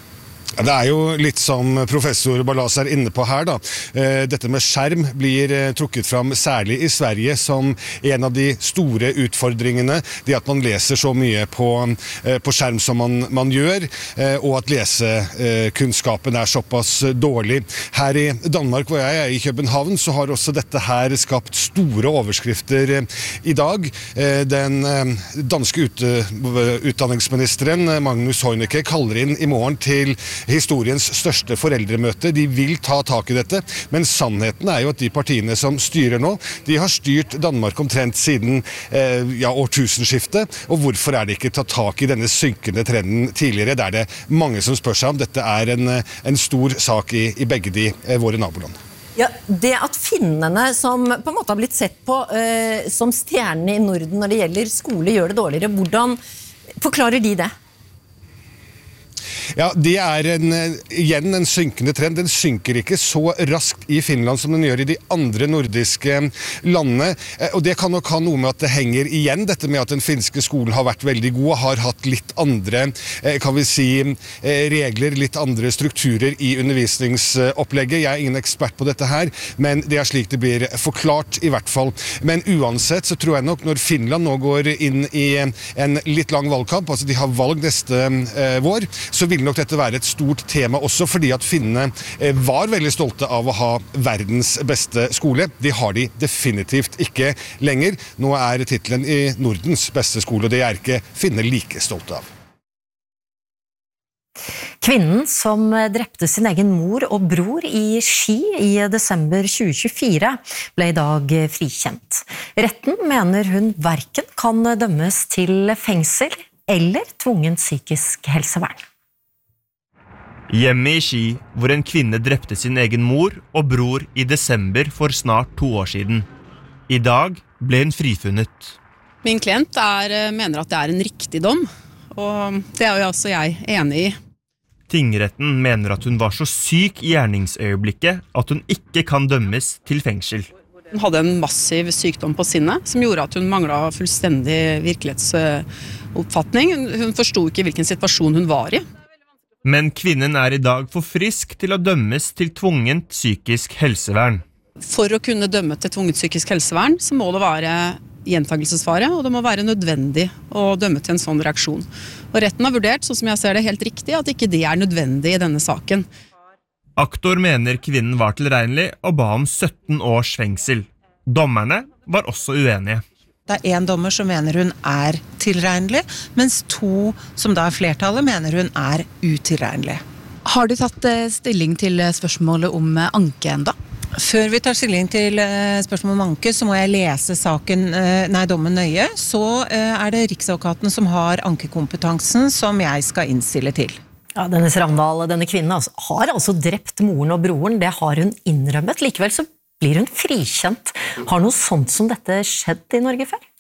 Ja, det er jo litt som professor Ballas er inne på her da. Dette med skjerm blir trukket fram særlig i Sverige som en av de store utfordringene, det at man leser så mye på, på skjerm som man, man gjør, og at lesekunnskapen er såpass dårlig. Her i Danmark, hvor jeg er i København, så har også dette her skapt store overskrifter i dag. Den danske ut, utdanningsministeren Magnus Heunicke kaller inn i morgen til historiens største foreldremøte. De vil ta tak i dette, men sannheten er jo at de partiene som styrer nå, de har styrt Danmark omtrent siden eh, ja, årtusenskiftet, og hvorfor er det ikke tatt tak i denne synkende trenden tidligere? Det er det mange som spør seg om. Dette er en, en stor sak i, i begge de eh, våre naboland. Ja, det at finnene som på en måte har blitt sett på eh, som stjernene i Norden når det gjelder skole, gjør det dårligere, hvordan forklarer de det? Ja, det er en, igjen en synkende trend. Den synker ikke så raskt i Finland som den gjør i de andre nordiske landene. Og det kan nok ha noe med at det henger igjen, dette med at den finske skolen har vært veldig god, har hatt litt andre, kan vi si, regler, litt andre strukturer i undervisningsopplegget. Jeg er ingen ekspert på dette her, men det er slik det blir forklart i hvert fall. Men uansett så tror jeg nok når Finland nå går inn i en litt lang valgkamp, altså de har valg neste eh, vår, så vil nok dette være et stort tema også, fordi at finnene var veldig stolte av å ha verdens beste skole. Det har de definitivt ikke lenger. Nå er titlen i Nordens beste skole, og det er ikke finner like stolte av. Kvinnen som drepte sin egen mor og bror i Ski i desember tjue tjuefire ble i dag frikjent. Retten mener hun hverken kan dømmes til fengsel eller tvungent psykisk helsevern. Hjemme i Ski, hvor en kvinne drepte sin egen mor og bror i desember for snart to år siden. I dag ble hun frifunnet. Min klient er, mener at det er en riktig dom, og det er jo også jeg enig i. Tingretten mener at hun var så syk i gjerningsøyeblikket at hun ikke kan dømmes til fengsel. Hun hadde en massiv sykdom på sinnet, som gjorde at hun manglet fullstendig virkelighetsoppfatning. Hun forstod ikke hvilken situasjon hun var i. Men kvinnen er i dag for frisk til å dømmes til tvungent psykisk helsevern. For å kunne dømme til tvungent psykisk helsevern, så må det være gjentagelsesfare, og det må være nødvendig å dømme til en sånn reaksjon. Og retten har vurdert, sånn som jeg ser det, helt riktig, at ikke det er nødvendig i denne saken. Aktor mener kvinnen var tilregnelig og ba om sytten års fengsel. Dommerne var også uenige. Det er en dommer som mener hun er tilregnelig, mens to som da er flertallet mener hun er utilregnelig. Har du tatt stilling til spørsmålet om anke enda? Før vi tar stilling til spørsmålet om anke, så må jeg lese saken, nei, dommen nøye. Så er det Riksadvokaten som har ankekompetansen som jeg skal innstille til. Ja, Dennis Ravndal, denne kvinnen altså, har altså drept moren og broren, det har hun innrømmet. Likevel så blir hun frikjent. Har noe sånt som dette skjedd i Norge før?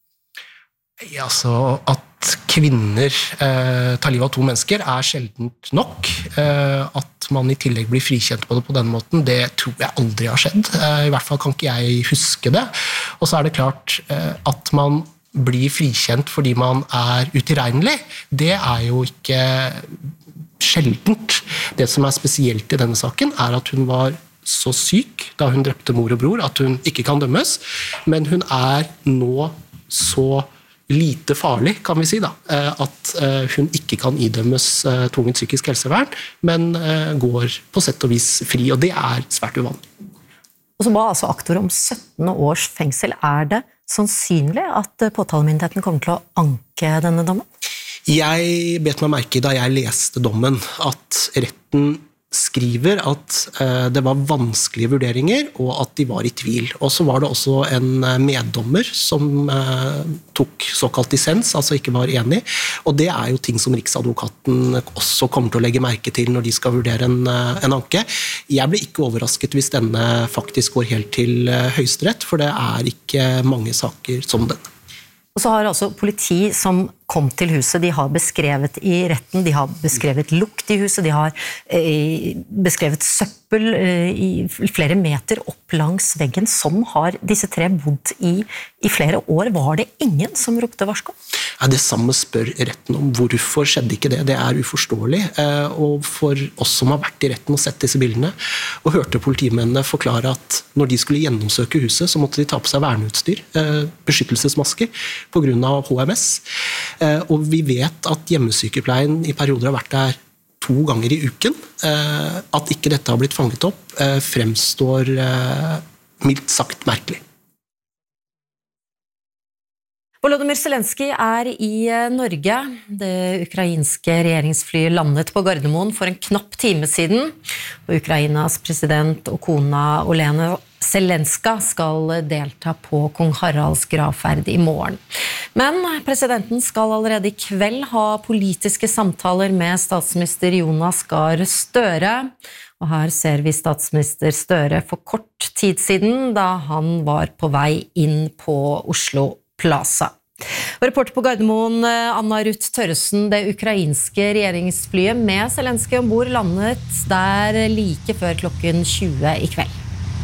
Ja, altså at kvinner eh, tar livet av to mennesker er sjeldent nok. Eh, at man i tillegg blir frikjent på det på den måten, det tror jeg aldri har skjedd. Eh, I hvert fall kan ikke jeg huske det. Og så er det klart eh, at man blir frikjent fordi man er utilregnelig. Det er jo ikke sjeldent. Det som er spesielt i denne saken er at hun var så syk da hun drepte mor og bror at hun ikke kan dømmes, men hun er nå så lite farlig, kan vi si da, at hun ikke kan idømmes tvungent psykisk helsevern, men går på sett og vis fri, og det er svært uvanlig. Og så ba altså aktor om sytten års fengsel. Er det sannsynlig at påtalemyndigheten kommer til å anke denne dommen? Jeg bet meg merke da jeg leste dommen at retten skriver at eh, det var vanskelige vurderinger og at de var i tvil. Og så var det også en meddommer som eh, tok såkalt dissens, altså ikke var enig. Og det er jo ting som Riksadvokaten også kommer til å legge merke til når de skal vurdere en, en anke. Jeg blir ikke overrasket hvis denne faktisk går helt til eh, Høyesterett, for det er ikke mange saker som denne. Og så har altså politi som kom til huset. De har beskrevet i retten, de har beskrevet lukt i huset, de har eh, beskrevet søppel eh, i flere meter opp langs veggen. Som har disse tre bodd i, i flere år. Var det ingen som ropte varsko? Ja, det samme spør retten om. Hvorfor skjedde ikke det? Det er uforståelig. Eh, og for oss som har vært i retten og sett disse bildene, og hørte politimennene forklare at når de skulle gjennomsøke huset, så måtte de ta på seg verneutstyr, eh, beskyttelsesmasker, på grunn av H M S. Eh, og vi vet at hjemmesykepleien i perioder har vært der to ganger i uken. Eh, at ikke dette har blitt fanget opp, eh, fremstår eh, mildt sagt merkelig. Volodymyr Zelenskyj er i Norge. Det ukrainske regjeringsflyet landet på Gardermoen for en knapp time siden. Og Ukrainas president og kona Olena Zelenska skal delta på kong Haralds gravferd i morgen. Men presidenten skal allerede i kveld ha politiske samtaler med statsminister Jonas Gahr Støre. Og her ser vi statsminister Støre for kort tid siden, da han var på vei inn på Oslo Plaza. Og reporter på Gardermoen, Anna Ruth Tørresen, det ukrainske regjeringsflyet med Zelenskyj ombord landet der like før klokken tjue i kveld.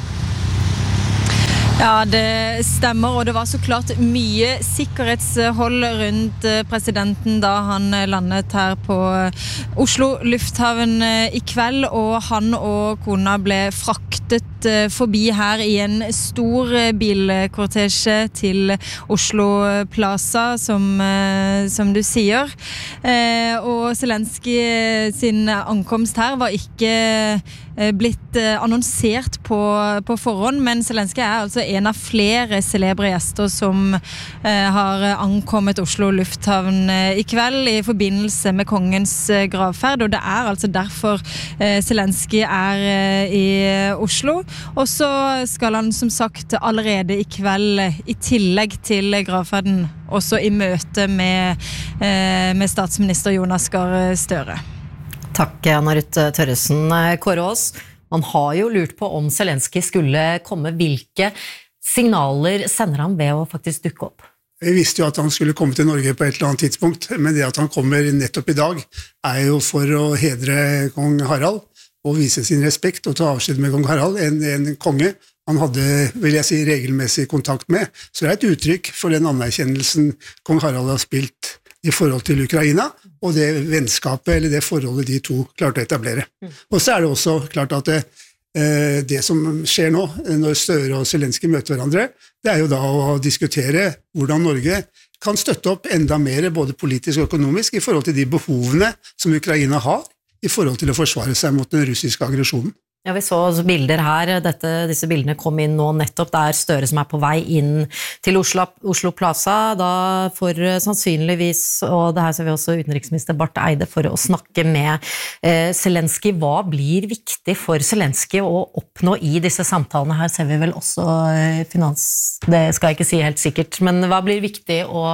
Ja, det stemmer, og det var så klart mye sikkerhetshold rundt presidenten da han landet her på Oslo lufthavn i kveld, og han og kona ble fraktet forbi her i en stor bilkortesje til Oslo Plaza, som, som du sier. Og Zelenskyj sin ankomst her var ikke blitt annonsert på, på forhånd, men Zelenskyj er altså en av flere celebre gjester som eh, har ankommet Oslo lufthavn eh, i kveld i forbindelse med kongens eh, gravferd, og det er altså derfor eh, Zelenskyj er eh, i Oslo. Og så skal han som sagt allerede i kveld, eh, i tillegg til gravferden, også i møte med, eh, med statsminister Jonas Gahr Støre. Takk, Anna Ruth Tørresen. Kåre Aas, man har jo lurt på om Zelenskyj skulle komme. Hvilke signaler sender han ved å faktisk dukke opp? Vi visste jo at han skulle komme til Norge på et eller annet tidspunkt, men det at han kommer nettopp i dag er jo for å hedre kong Harald og vise sin respekt og ta avskjed med kong Harald, en, en konge han hadde, vil jeg si, regelmessig kontakt med. Så det er et uttrykk for den anerkjennelsen kong Harald har spilt i forhold til Ukraina, og det vennskapet, eller det forholdet de to klarte å etablere. Og så er det også klart at det, det som skjer nå, når Støre og Zelenskyj møter hverandre, det er jo da å diskutere hvordan Norge kan støtte opp enda mer, både politisk og økonomisk, i forhold til de behovene som Ukraina har, i forhold til å forsvare seg mot den russiske aggresjonen. Ja, vi så bilder her. Dette, disse bildene kom inn nå nettopp. Det er Støre som er på vei inn til Oslo, Oslo Plaza, da for sannsynligvis, og det her ser vi også utenriksminister Barth Eide, for å snakke med eh, Zelenskyj. Hva blir viktig for Zelenskyj å oppnå i disse samtalene? Her ser vi vel også eh, finans, det skal jeg ikke si helt sikkert, men hva blir viktig å,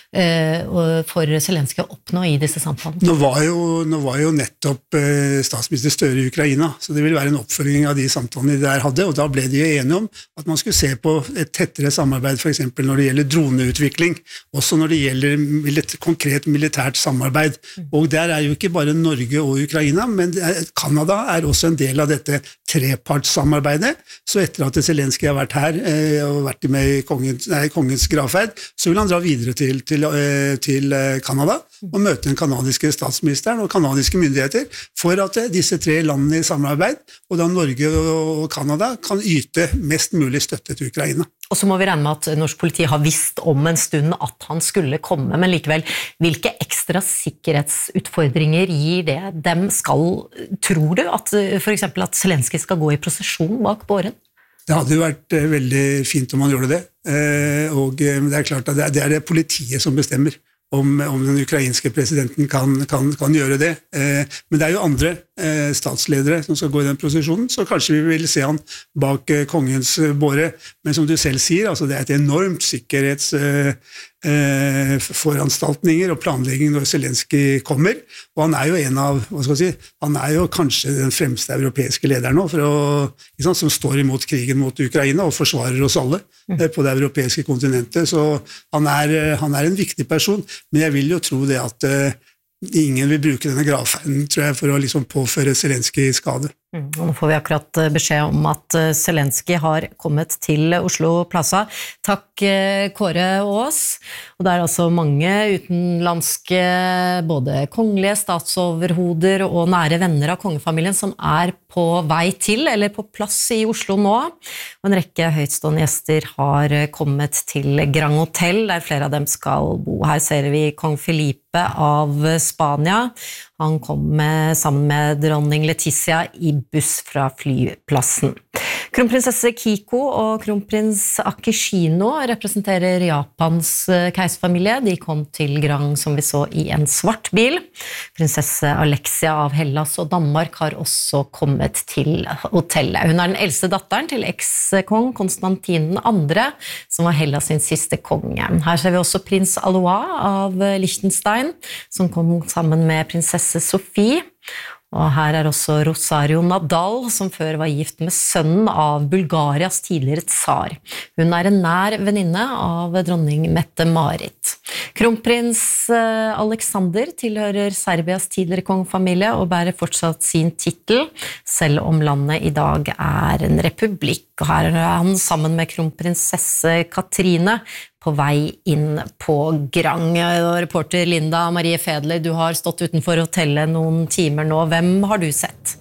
eh, for Zelenskyj å oppnå i disse samtalene? Nå var jo, nå var jo nettopp eh, statsminister Støre i Ukraina, så det vil være en oppfølging av de samtalene de der hadde, og da ble de jo enige om at man skulle se på et tettere samarbeid, for eksempel når det gjelder droneutvikling, også når det gjelder milita- konkret militært samarbeid. Og der er jo ikke bare Norge og Ukraina, men Kanada er også en del av dette trepartssamarbeidet. Så etter at Zelenskyj har vært her eh, og vært med i kongens, nei, kongens gravferd, så vil han dra videre til, til, eh, til Kanada og møte den kanadiske statsministeren og kanadiske myndigheter for at eh, disse tre landene i samarbeid, og da Norge og Kanada kan yte mest mulig støtte til Ukraina. Og så må vi regne med at norsk politi har visst om en stund at han skulle komme, men likevel, hvilke ekstra sikkerhetsutfordringer gir det dem? Skal, tror du at for eksempel at Zelenskyj skal gå i prosesjon bak båren? Det hadde jo vært veldig fint om han gjorde det, og det er klart at det er det politiet som bestemmer om, om den ukrainske presidenten kan, kan, kan gjøre det. Men det er jo andre eh, statsledere som skal gå i den posisjonen, så kanskje vi vil se han bak eh, kongens båre. Men som du selv sier, altså det er et enormt sikkerhets eh, eh, foranstaltninger og planlegging når Zelenskyj kommer, og han er jo en av, hva skal jeg si, han er jo kanskje den fremste europeiske lederen nå, for å, ikke sant, som står imot krigen mot Ukraina og forsvarer oss alle eh, på det europeiske kontinentet, så han er, han er en viktig person, men jeg vil jo tro det at eh, ingen vil bruke denne gravferden, tror jeg, for å liksom påføre Zelenskyj skade. Mm, og nå får vi akkurat beskjed om at Zelenskyj har kommet til Oslo Plaza. Takk, Kåre Aas. Og det er altså mange utenlandske, både kongelige statsoverhoder og nære venner av kongefamilien som er på vei til, eller på plass i Oslo nå. Og en rekke høytstående gjester har kommet til Grand Hotel, der flere av dem skal bo. Her ser vi kong Felipe av Spania. Han kom med, sammen med dronning Letizia i buss fra flyplassen. Kronprinsesse Kiko og kronprins Akishino representerer Japans keiserfamilie. De kom til Grand, som vi så, i en svart bil. Prinsesse Alexia av Hellas og Danmark har også kommet til hotellet. Hun er den eldste datteren til eks-kong Konstantin den andre, som var Hellas sin siste konge. Her ser vi også prins Alois av Liechtenstein, som kom sammen med prinsesse Sofie. Og her er også Rosario Nadal, som før var gift med sønnen av Bulgarias tidligere tsar. Hun er en nær venninne av dronning Mette-Marit. Kronprins Alexander tilhører Serbias tidligere kongefamilie og bærer fortsatt sin titel, selv om landet i dag er en republikk. Og her er han sammen med kronprinsesse Katrine på vei inn på Grand. Og reporter Linda Marie Fedler, du har stått utenfor hotellet noen timer nå. Hvem har du sett?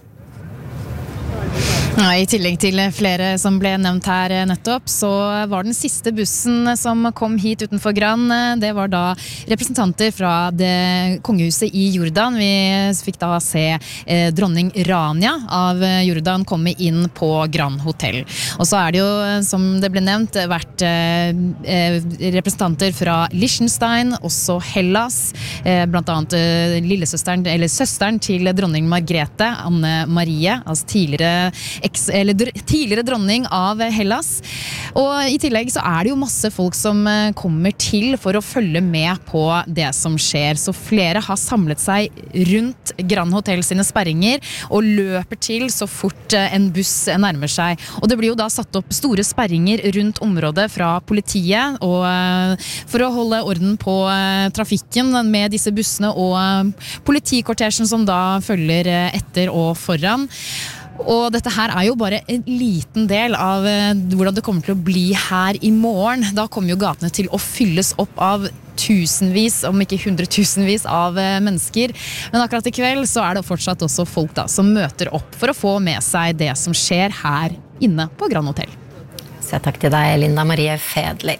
Ja, I tillegg til flere som ble nevnt her nettopp, så var den siste bussen som kom hit utenfor Grand, det var da representanter fra det kongehuset i Jordan. Vi fikk da se eh, dronning Rania av Jordan komme inn på Grand Hotel. Og så er det jo, som det ble nevnt, vært eh, representanter fra Liechtenstein, også Hellas, eh, blant annet eh, lillesøsteren, eller søsteren til dronning Margrethe, Anne Marie, altså tidligere Eks, eller tidligere dronning av Hellas. Og i tillegg så er det jo masse folk som kommer til for å følge med på det som skjer. Så flere har samlet seg rundt Grand Hotel sine sperringer og løper til så fort en buss nærmer seg. Og det blir jo da satt opp store sperringer rundt området fra politiet og for å holde orden på trafikken med disse bussene og politikortesjen som da følger etter og foran. Og dette her er jo bare en liten del av hvordan det kommer til å bli her i morgen. Da kommer jo gatene til å fylles opp av tusenvis, om ikke hundretusenvis av mennesker. Men akkurat i kveld så er det fortsatt også folk da som møter opp for å få med seg det som skjer her inne på Grand Hotel. Så takk til deg, Linda Marie Fedler.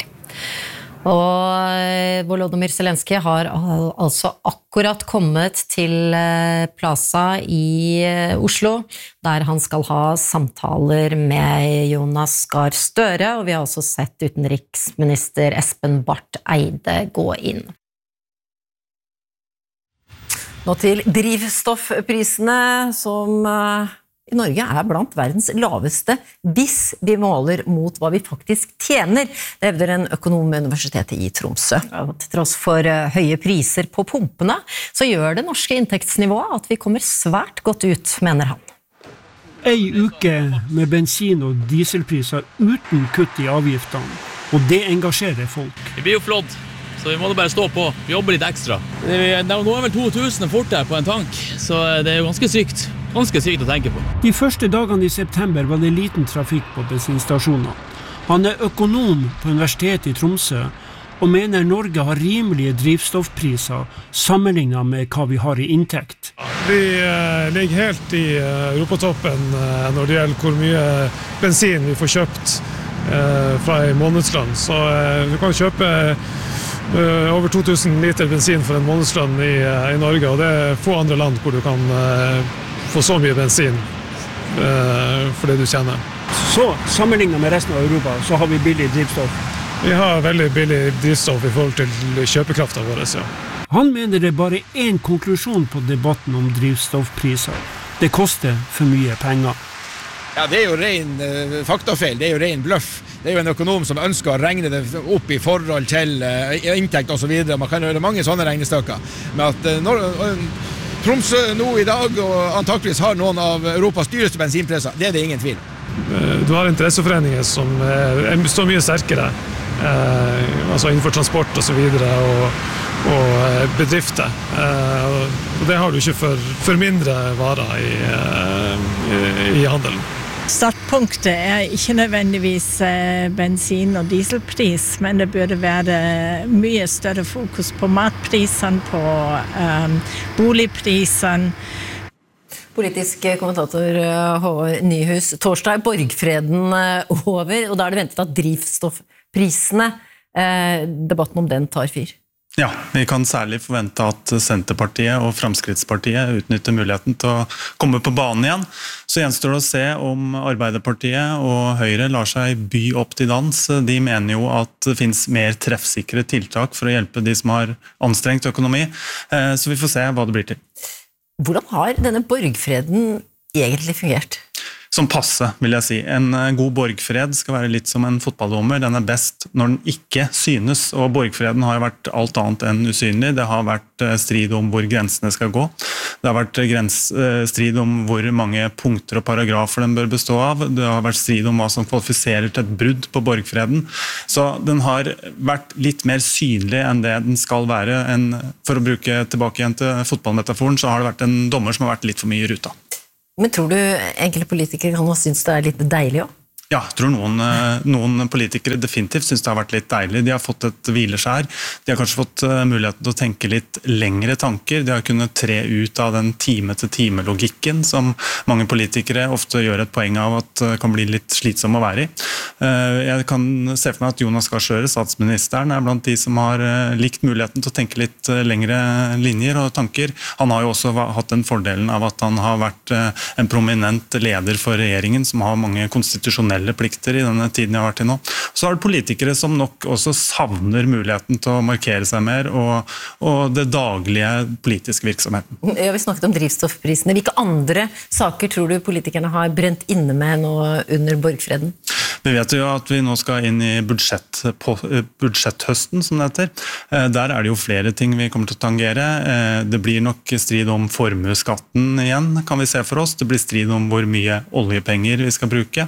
Og Volodymyr Zelenskyj har altså akkurat kommet til Plaza i Oslo, der han skal ha samtaler med Jonas Gahr Støre, og vi har også sett utenriksminister Espen Barth Eide gå inn. Nå til drivstoffprisene, som i Norge er blant verdens laveste hvis vi måler mot hva vi faktisk tjener. Det hevder en økonom ved Universitetet i Tromsø. Til tross for høye priser på pumpene, så gjør det norske inntektsnivået at vi kommer svært godt ut, mener han. Ei uke med bensin- og dieselpriser uten kutt i avgiftene, og det engasjerer folk. Det blir jo flott, så vi må bare stå på. Vi jobber litt ekstra. Nå er vel to tusen fort der på en tank, så det er jo ganske sykt. Ganske sykt å tenke på. De første dagene i september var det liten trafikk på bensinstasjoner. Han er økonom på Universitetet i Tromsø og mener Norge har rimelige drivstoffpriser sammenlignet med hva vi har i inntekt. Vi eh, ligger helt i eh, europatoppen eh, når det gjelder hvor mye bensin vi får kjøpt eh, fra en månedslønn. Så eh, du kan kjøpe eh, over to tusen liter bensin for en månedslønn i, eh, i Norge, og det er få andre land hvor du kan eh, få så mye bensin uh, for det du tjener. Så sammenlignet med resten av Europa, så har vi billig drivstoff? Vi har veldig billig drivstoff i forhold til kjøpekraften vår, ja. Han mener det er bare en konklusjon på debatten om drivstoffpriser. Det koster for mye penger. Ja, det er jo ren uh, faktafeil, det er jo ren bløff. Det er jo en økonom som ønsker å regne det opp i forhold til uh, inntekt og så videre. Man kan gjøre mange sånne regnestykker. Men at uh, når, uh, Tromsø nå i dag og antakeligvis har noen av Europas dyreste bensinpriser, det er det ingen tvil. Du har interesseforeninger som er, står mye sterkere, eh, altså innenfor transport og så videre, og, og bedrifter. Eh, og det har du ikke for, for mindre varer i, i, i handelen. Startpunktet er ikke nødvendigvis bensin- og dieselpris, men det burde være mye større fokus på matprisen, på um, boligprisen. Politisk kommentator Håvard Nyhus. Torsdag er borgfreden over, og da er det ventet at drivstoffprisene, eh, debatten om den tar fyr. Ja, vi kan særlig forvente at Senterpartiet og Fremskrittspartiet utnytter muligheten til å komme på banen igjen. Så gjenstår det å se om Arbeiderpartiet og Høyre lar seg by opp til dans. De mener jo at det finnes mer treffsikre tiltak for å hjelpe de som har anstrengt økonomi. Så vi får se hva det blir til. Hvordan har denne borgfreden egentlig fungert? Som passe, vil jeg si. En god borgfred skal være litt som en fotballdommer. Den er best når den ikke synes, og borgfreden har vært alt annet enn usynlig. Det har vært strid om hvor grensene skal gå. Det har vært grens, strid om hvor mange punkter og paragrafer den bør bestå av. Det har vært strid om hva som kvalifiserer til et brudd på borgfreden. Så den har vært litt mer synlig enn det den skal være. En, for å bruke tilbake igjen til fotballmetaforen, så har det vært en dommer som har vært litt for mye i ruta. Men tror du enkelte politikere kan ha syntes det er litt deilig også? Ja, jeg tror noen, noen politikere definitivt synes det har vært litt deilig. De har fått et hvileskjær. De har kanskje fått muligheten til å tenke litt lengre tanker. De har kunnet tre ut av den time-til-time-logikken som mange politikere ofte gjør et poeng av at kan bli litt slitsom å være i. Jeg kan se for meg at Jonas Gahr Støre, statsministeren, er blant de som har likt muligheten til å tenke litt lengre linjer og tanker. Han har jo også hatt den fordelen av at han har vært en prominent leder for regjeringen som har mange konstitusjonelle plikter i denne tiden jeg har vært i nå. Så har det politikere som nok også savner muligheten til å markere seg mer og, og det daglige politiske virksomheten. Ja, vi snakket om drivstoffprisene. Hvilke andre saker tror du politikerne har brent inne med nå under borgfreden? Vi vet jo at vi nå skal inn i budsjett, på, budsjetthøsten, som det heter. Der er det jo flere ting vi kommer til å tangere. Det blir nok strid om formueskatten igjen, kan vi se for oss. Det blir strid om hvor mye oljepenger vi skal bruke.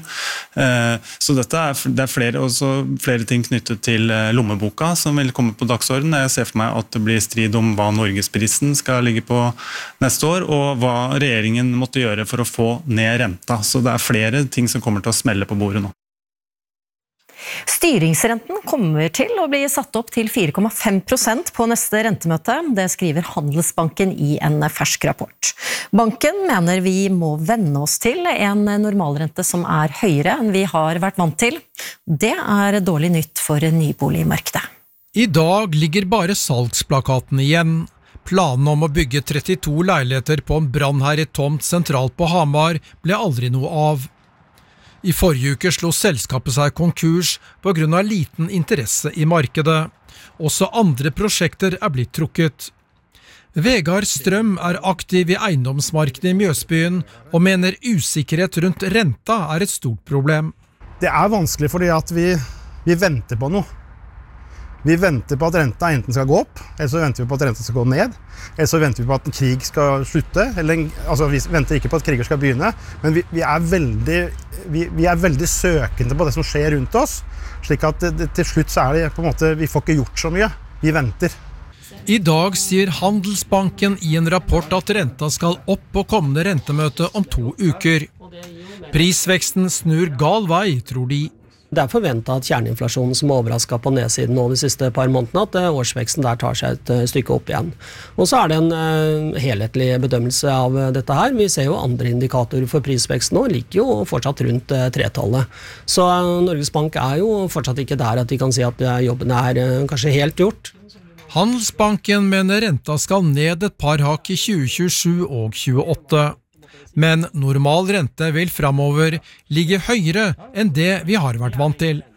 Så dette er, det er flere, også flere ting knyttet til lommeboka som vil komme på dagsordenen. Jeg ser for meg at det blir strid om hva Norgesprisen skal ligge på neste år, og hva regjeringen måtte gjøre for å få ned renta. Så det er flere ting som kommer til å smelle på bordet nå. Styringsrenten kommer til å bli satt opp til fire komma fem prosent på neste rentemøte. Det skriver Handelsbanken i en fersk rapport. Banken mener vi må venne oss til en normalrente som er høyere enn vi har vært vant til. Det er dårlig nytt for nyboligmarkedet. I dag ligger bare salgsplakaten igjen. Planen om å bygge trettito leiligheter på en brannherjet tomt sentralt på Hamar ble aldri noe av. I forrige uke slo selskapet seg konkurs på grunn av liten interesse i markedet. Også andre prosjekter er blitt trukket. Vegard Strøm er aktiv i eiendomsmarkedet i Mjøsbyen og mener usikkerhet rundt renta er et stort problem. Det er vanskelig fordi at vi, vi venter på noe. Vi venter på at renta enten skal gå opp, eller så venter vi på at renta skal gå ned, eller så venter vi på at en krig skal slutte, eller, altså vi venter ikke på at kriger skal begynne, men vi, vi, er veldig, vi, vi er veldig søkende på det som skjer rundt oss, slik at det, det, til slutt så er det på en måte, vi får ikke gjort så mye, vi venter. I dag sier Handelsbanken i en rapport at renta skal opp på kommende rentemøte om to uker. Prisveksten snur gal vei, tror de. Det er forventet at kjerneinflasjonen som overrasket på nedsiden nå de siste par månedene, at årsveksten der tar seg et stykke opp igjen. Og så er det en uh, helhetlig bedømmelse av dette her. Vi ser jo andre indikatorer for prisveksten nå, ligger jo fortsatt rundt uh, tretallet. Så uh, Norges Bank er jo fortsatt ikke der at de kan si at uh, jobben er uh, kanskje helt gjort. Handelsbanken mener renta skal ned et par hakk i tjue tjuesju og tjueåtte. Men normal rente vil fremover ligge høyere enn det vi har vært vant til.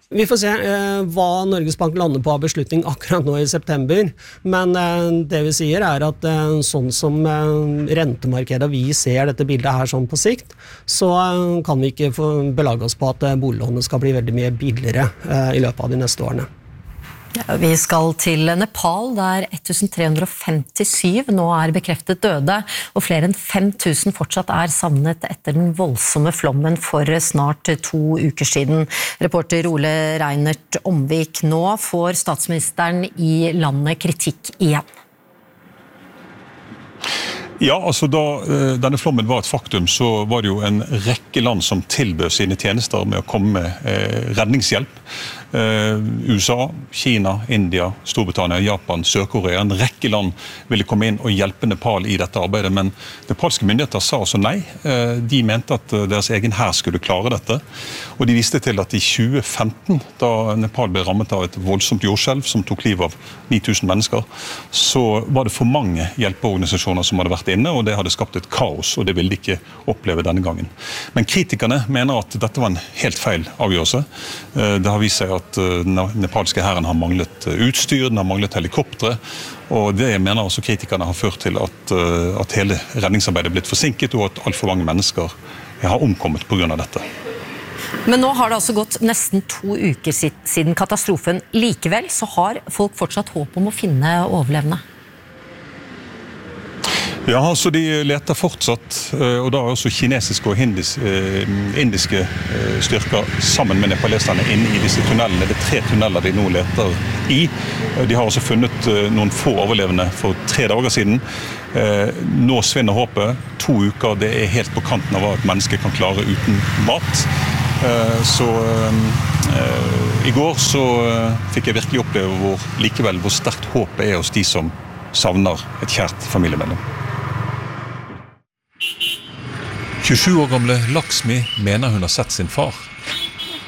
Vi får se eh, hva Norges Bank lander på av beslutning akkurat nå i september, men eh, det vi sier er at eh, sånn som eh, rentemarkedet vi ser dette bildet her sånn på sikt, så eh, kan vi ikke få belage oss på at eh, boliglånet skal bli veldig mye billigere eh, i løpet av de neste årene. Ja, vi skal til Nepal, der tre hundre femtisju nå er bekreftet døde, og flere enn fem tusen fortsatt er savnet etter den voldsomme flommen for snart to uker siden. Reporter Ole Reinert Omvik, nå får statsministeren i landet kritikk igjen. Ja, altså da denne flommen var et faktum, så var det jo en rekke land som tilbød sine tjenester med å komme med eh, redningshjelp. Uh, U S A, Kina, India, Storbritannia, Japan, Sør-Korea. En rekke land ville komme inn og hjelpe Nepal i dette arbeidet, men nepalske myndigheter sa altså nei. Uh, de mente at deres egen hær skulle klare dette. Og de viste til at i tjue femten, da Nepal ble rammet av et voldsomt jordskjelv som tok liv av ni tusen mennesker, så var det for mange hjelpeorganisasjoner som hadde vært inne, og det hadde skapt et kaos, og det ville de ikke oppleve denne gangen. Men kritikerne mener at dette var en helt feil avgjørelse. Uh, det har vist seg at at den nepalske hæren har manglet utstyr, den har manglet helikoptre, og det mener også kritikerne har ført til at, at hele redningsarbeidet er blitt forsinket, og at alt for mange mennesker har omkommet på grunn av dette. Men nå har det altså gått nesten to uker siden katastrofen. Likevel så har folk fortsatt håp om å finne overlevende. Ja, altså de leter fortsatt, og da er også kinesiske og hindis, indiske styrker sammen med nepaleserne inne i disse tunnelene. Det er tre tunneler de nå leter i. De har også funnet noen få overlevende for tre dager siden. Nå svinner håpet. To uker, det er helt på kanten av hva et menneske kan klare uten mat. Så i går så fikk jeg virkelig oppleve hvor, likevel hvor sterkt håpet er hos de som savner et kjært familiemedlem. tjuesju år gamle Laksmi mener hun har sett sin far.